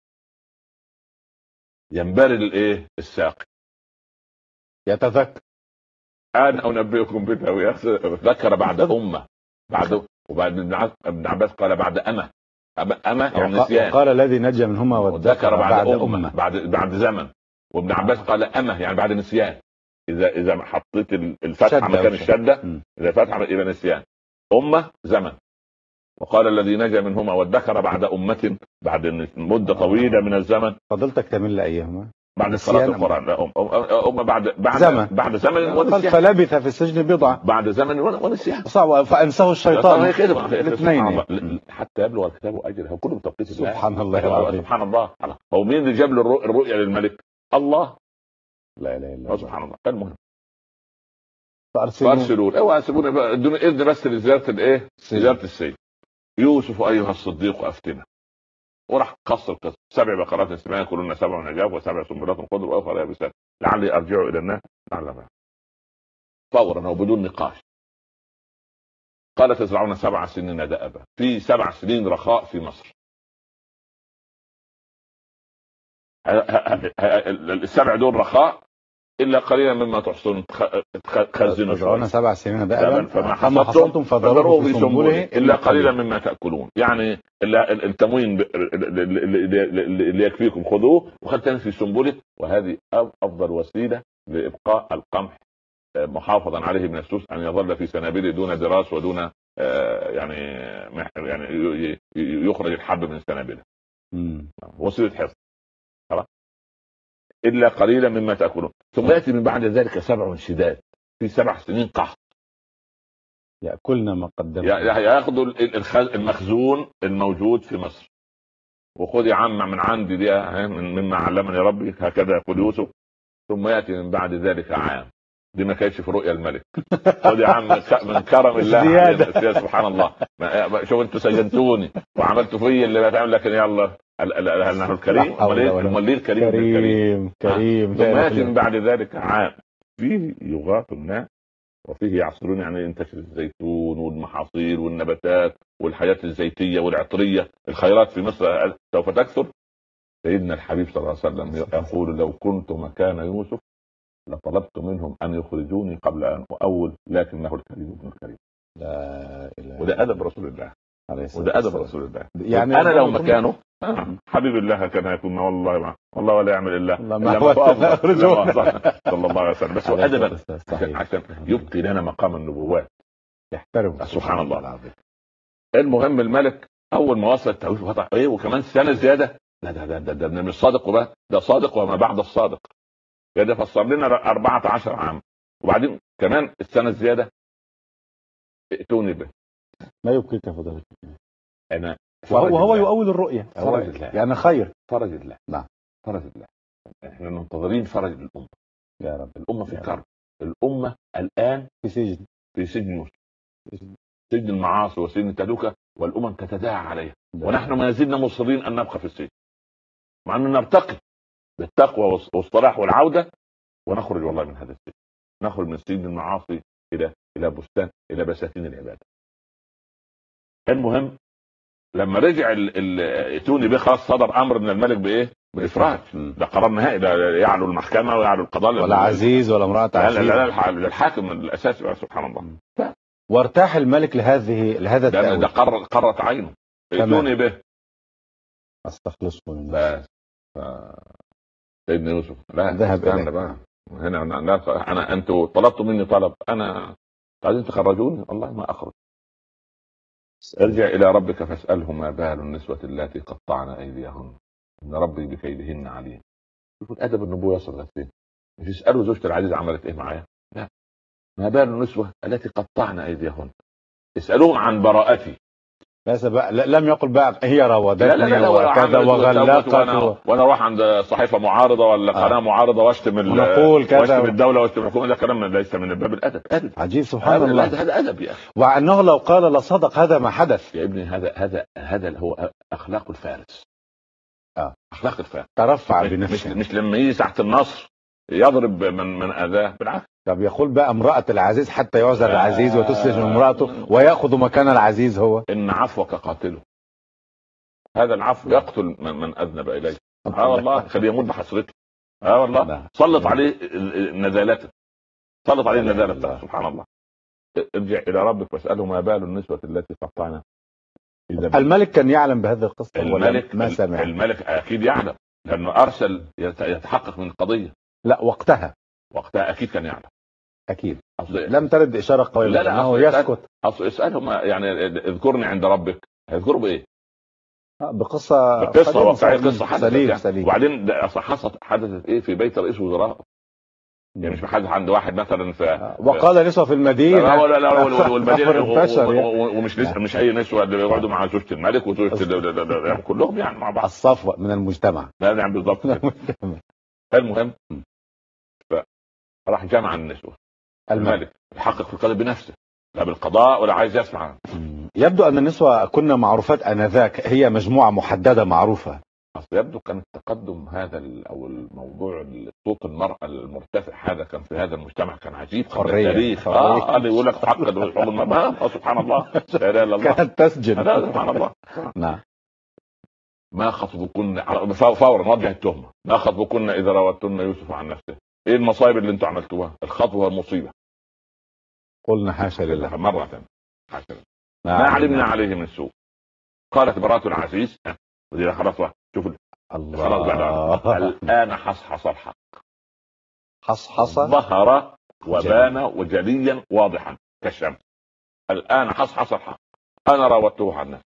[SPEAKER 2] ينبري الايه الساقي
[SPEAKER 3] يتذكر.
[SPEAKER 2] انا انبئكم بالله ذكر بعد امه، وبعد ابن عباس قال بعد اما يعني نسيان.
[SPEAKER 3] قال الذي نجا منهما وذكر بعد امه
[SPEAKER 2] بعد زمن. وابن عباس قال اما يعني بعد نسيان. اذا حطيت الفتحه مكان الشده، اذا فتحه الى نسيان. امه زمن. وقال الذي نجا منهما وذكر بعد امه بعد مده طويله من الزمن.
[SPEAKER 3] فضلتك تمل ايهما؟
[SPEAKER 2] بعد صلاة القرآن. بعد زمن ونسيان.
[SPEAKER 3] فلبث في السجن بضعة
[SPEAKER 2] بعد زمن ونسيان.
[SPEAKER 3] فأنساه الشيطان
[SPEAKER 2] الاثنين حتى يبلغ الكتاب أجله، كله بتوقيت الله.
[SPEAKER 3] سبحان الله العظيم.
[SPEAKER 2] سبحان الله. هو مين اللي جاب له الرؤيا للملك؟ الله.
[SPEAKER 3] لا اله الا الله.
[SPEAKER 2] سبحان الله. المهم
[SPEAKER 3] فارسلون.
[SPEAKER 2] اوعى سيبونا بقى، ادوني اذن بس لزيارة الايه؟ زيارة السيد يوسف ايها الصديق افتنا. وراح قص القصه. 7 بقرات سمان كلهن 7 عجاف و7 سنبلات خضر واخرى يابسات لعلي ارجع الى الناس لعلنا فورا وبدون نقاش. قال تزرعون 7 سنين دأبا. في 7 سنين رخاء في مصر. ال7 دول رخاء الا قليلا مما تحصنون تخزنوا.
[SPEAKER 3] تزرعون 7 سنين دأبا
[SPEAKER 2] فما حصدتم فذروه في سنبله الا قليلا مما تاكلون. يعني التموين اللي يكفيكم خذوه وخلتني في سنبله. وهذه افضل وسيله لابقاء القمح محافظا عليه من السوس، ان يظل في سنابله دون دراس ودون يعني يخرج الحب من سنابله. وسيله حفظ خلاص، الا قليلا مما تاكلون. ثم ياتي من بعد ذلك 7 شداد، في 7 سنين قحط،
[SPEAKER 3] ياكلنا ما قدمنا.
[SPEAKER 2] ياخذوا المخزون الموجود في مصر، وخذ يا عم من عندي دي مما علمني ربي، هكذا يقول يوسف. ثم ياتي من بعد ذلك عام، دي ما كانتش في رؤيا الملك. خذ يا عم من كرم الله زيادة. سبحان الله، شوف انتوا سجنتوني وعملتوا في اللي بتعمل، لكن يلا هل نحن الكريم؟ امال ليه الكريم؟
[SPEAKER 3] كريم.
[SPEAKER 2] ثم ياتي من بعد ذلك عام فيه يغاث الناس وفيه يعصرون، يعني ينتشر الزيتون والمحاصيل والنباتات والحياة الزيتية والعطرية، الخيرات في مصر سوف تكثر. سيدنا الحبيب صلى الله عليه وسلم يقول: لو كنت مكان يوسف لطلبت منهم ان يخرجوني قبل ان اؤول، لكنه الكريم ابن الكريم.
[SPEAKER 3] لا اله.
[SPEAKER 2] وده ادب رسول الله، وده ادب رسول الله.
[SPEAKER 3] يعني
[SPEAKER 2] انا لو مكانه حبيب الله كان هيكون والله ولا يعمل الا
[SPEAKER 3] ما
[SPEAKER 2] صلى الله عليه وسلم، بس ادبا عشان يبقي لنا مقام النبوات،
[SPEAKER 3] يحترم.
[SPEAKER 2] سبحان الله. المهم الملك اول ما وصل التوحيد وضع ايه وكمان سنه زياده، ده مش صادق وبقى ده صادق وما بعد الصادق، ده فسر لنا 14 عام، وبعدين كمان السنه الزياده ائتوني به.
[SPEAKER 3] ما يبكيك فضلك
[SPEAKER 2] انا
[SPEAKER 3] وهو يؤول الرؤيه،
[SPEAKER 2] فرج الله
[SPEAKER 3] يعني خير.
[SPEAKER 2] فرج الله.
[SPEAKER 3] نعم،
[SPEAKER 2] فرج الله. احنا منتظرين فرج الامه
[SPEAKER 3] يا رب.
[SPEAKER 2] الامه في كرب، الامه الان في سجن يوسف، سجن المعاصي وسجن التهلكه، والامم تتداعى عليها، ونحن ما زلنا مصرين ان نبقى في السجن، مع ان نرتقي بالتقوى والصلاح والعوده، ونخرج والله من هذا السجن، نخرج من سجن المعاصي الى بستان، الى بساتين العباده. المهم لما رجع ائتوني به، خلاص صدر امر من الملك بايه؟ بالافراج. ده قرار نهائي، لا يعلو المحكمه ويعلو القضاء
[SPEAKER 3] ولا عزيز ولا امراه عزيز،
[SPEAKER 2] لا الحاكم الاساسي سبحان الله.
[SPEAKER 3] وارتاح الملك لهذا التأويل.
[SPEAKER 2] ده قرت عينه، ائتوني به
[SPEAKER 3] استخلصه من
[SPEAKER 2] بس. سيدنا يوسف لا
[SPEAKER 3] ذهب
[SPEAKER 2] اليك بقى هنا، انا انتوا طلبتوا مني طلب، انا عايزين تخرجوني، والله ما اخرج. ارجع الى ربك فاساله ما بال النسوة اللاتي قطعن ايديهن ان ربي بكيدهن عليم. شوفوا الادب النبوي يصل لفين، مش يسالوا زوجة العزيز عملت ايه معايا، لا، ما بال النسوة التي قطعن ايديهن، اسالوهم عن براءتي.
[SPEAKER 3] لم يقل بقى هي راودتني وكذا وغلقت
[SPEAKER 2] وانا اروح عند صحيفه معارضه ولا قناه معارضه واشتم الدوله واشتم الحكومه، ده كلام ليس من باب الادب. ادب
[SPEAKER 3] عجيب سبحان الله،
[SPEAKER 2] هذا ادب يا اخي.
[SPEAKER 3] وانه لو قال لصدق هذا ما حدث
[SPEAKER 2] يا ابني. هذا هو اخلاق الفارس. اخلاق الفارس
[SPEAKER 3] ترفع بنفسه،
[SPEAKER 2] مش لما يجي تحت النصر يضرب من اذاه، بالعكس.
[SPEAKER 3] طب يقول بقى امرأة العزيز حتى يعزل العزيز وتسجن امرأته ويأخذ مكان العزيز هو.
[SPEAKER 2] إن عفوك قاتله، هذا العفو يقتل من أذنب إليه. والله خليه يموت بحسرته. والله سلط عليه نزالته، سلط عليه النزالة. سبحان الله. ارجع إلى ربك واسأله ما بال النسوة التي قطعنا.
[SPEAKER 3] الملك كان يعلم بهذه القصة؟
[SPEAKER 2] الملك
[SPEAKER 3] ما سمع.
[SPEAKER 2] الملك أكيد يعلم، لأنه أرسل يتحقق من القضية.
[SPEAKER 3] لا وقتها
[SPEAKER 2] أكيد كان يعلم،
[SPEAKER 3] اكيد. لم ترد اشاره قويه انه يسكت.
[SPEAKER 2] اسالهم يعني اذكرني عند ربك، هيذكروا بايه؟
[SPEAKER 3] بقصه
[SPEAKER 2] واقعيه، قصه حدثت
[SPEAKER 3] سليم.
[SPEAKER 2] وبعدين حدثت ايه في بيت رئيس وزراء، يعني مش حدث عند واحد مثلا
[SPEAKER 3] وقال نسوه في المدينه.
[SPEAKER 2] لا والمدينه ومش اي نسوه اللي بيقعدوا مع زوجة الملك وزوجة كلهم يعني مع بعض،
[SPEAKER 3] الصفوه من المجتمع.
[SPEAKER 2] يعني بالضبط. المهم راح جمع النسوة، الملك يحقق في القضاء بنفسه، لا بالقضاء ولا عايز يسمع.
[SPEAKER 3] يبدو ان النسوة كنا معروفات انذاك، هي مجموعة محددة معروفة.
[SPEAKER 2] يبدو كان التقدم هذا او الموضوع صوت المرأة المرتفع هذا كان في هذا المجتمع كان عجيب.
[SPEAKER 3] التاريخ
[SPEAKER 2] اللي يقول لك تعقد حقوق المرأة. سبحان الله، لا اله الا الله.
[SPEAKER 3] كانت تسجن.
[SPEAKER 2] سبحان الله.
[SPEAKER 3] نعم.
[SPEAKER 2] ما خطبكن فورا وجه التهمة، ما خطبكن اذا راودتن يوسف عن نفسه، ايه المصايب اللي انتم عملتوها؟ الخطوه المصيبه.
[SPEAKER 3] قلنا حاشا لله
[SPEAKER 2] مره ثانيه، حاشا لله. ما علمنا عليه من سوء. قالت امرأة العزيز ودي خلاص شوف
[SPEAKER 3] الله
[SPEAKER 2] الان حصحص الحق،
[SPEAKER 3] حصحص
[SPEAKER 2] ظهر وبان وجليا واضحا كالشمس. الآن حصحص الحق، أنا راودته عن نفسي،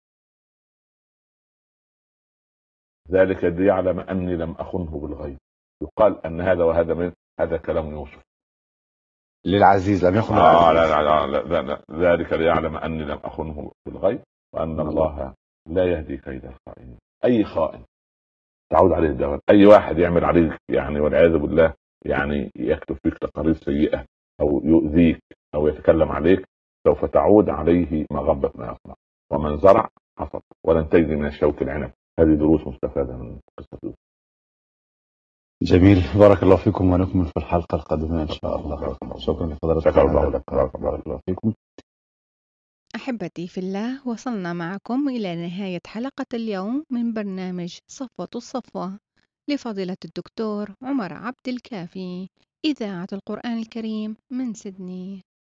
[SPEAKER 2] ذلك ليعلم أني لم أخنه بالغيب. يقال أن هذا وهذا من هذا كلام يوسف
[SPEAKER 3] للعزيز لم يخن
[SPEAKER 2] لا
[SPEAKER 3] العزيز.
[SPEAKER 2] لا لا لا لا لا. ذلك ليعلم أني لم أخنه بالغيب وأن الله لا يهدي كيد الخائنين. أي خائن تعود عليه الدوام، أي واحد يعمل عليك يعني والعياذ بالله، يعني يكتب فيك تقارير سيئة أو يؤذيك أو يتكلم عليك، سوف تعود عليه مغبة ما يصنع. ومن زرع حصد ولن تجد من الشوك العنب. هذه دروس مستفادة من قصة يوسف.
[SPEAKER 3] جميل، بارك الله فيكم، ونكمل في الحلقة القادمة إن شاء الله. شكرا لفضلاتكم.
[SPEAKER 2] شكرا الله لك. بارك الله
[SPEAKER 3] فيكم.
[SPEAKER 4] أحبتي في الله، وصلنا معكم إلى نهاية حلقة اليوم من برنامج صفوة الصفوة لفضيلة الدكتور عمر عبد الكافي، إذاعة القرآن الكريم من سيدني.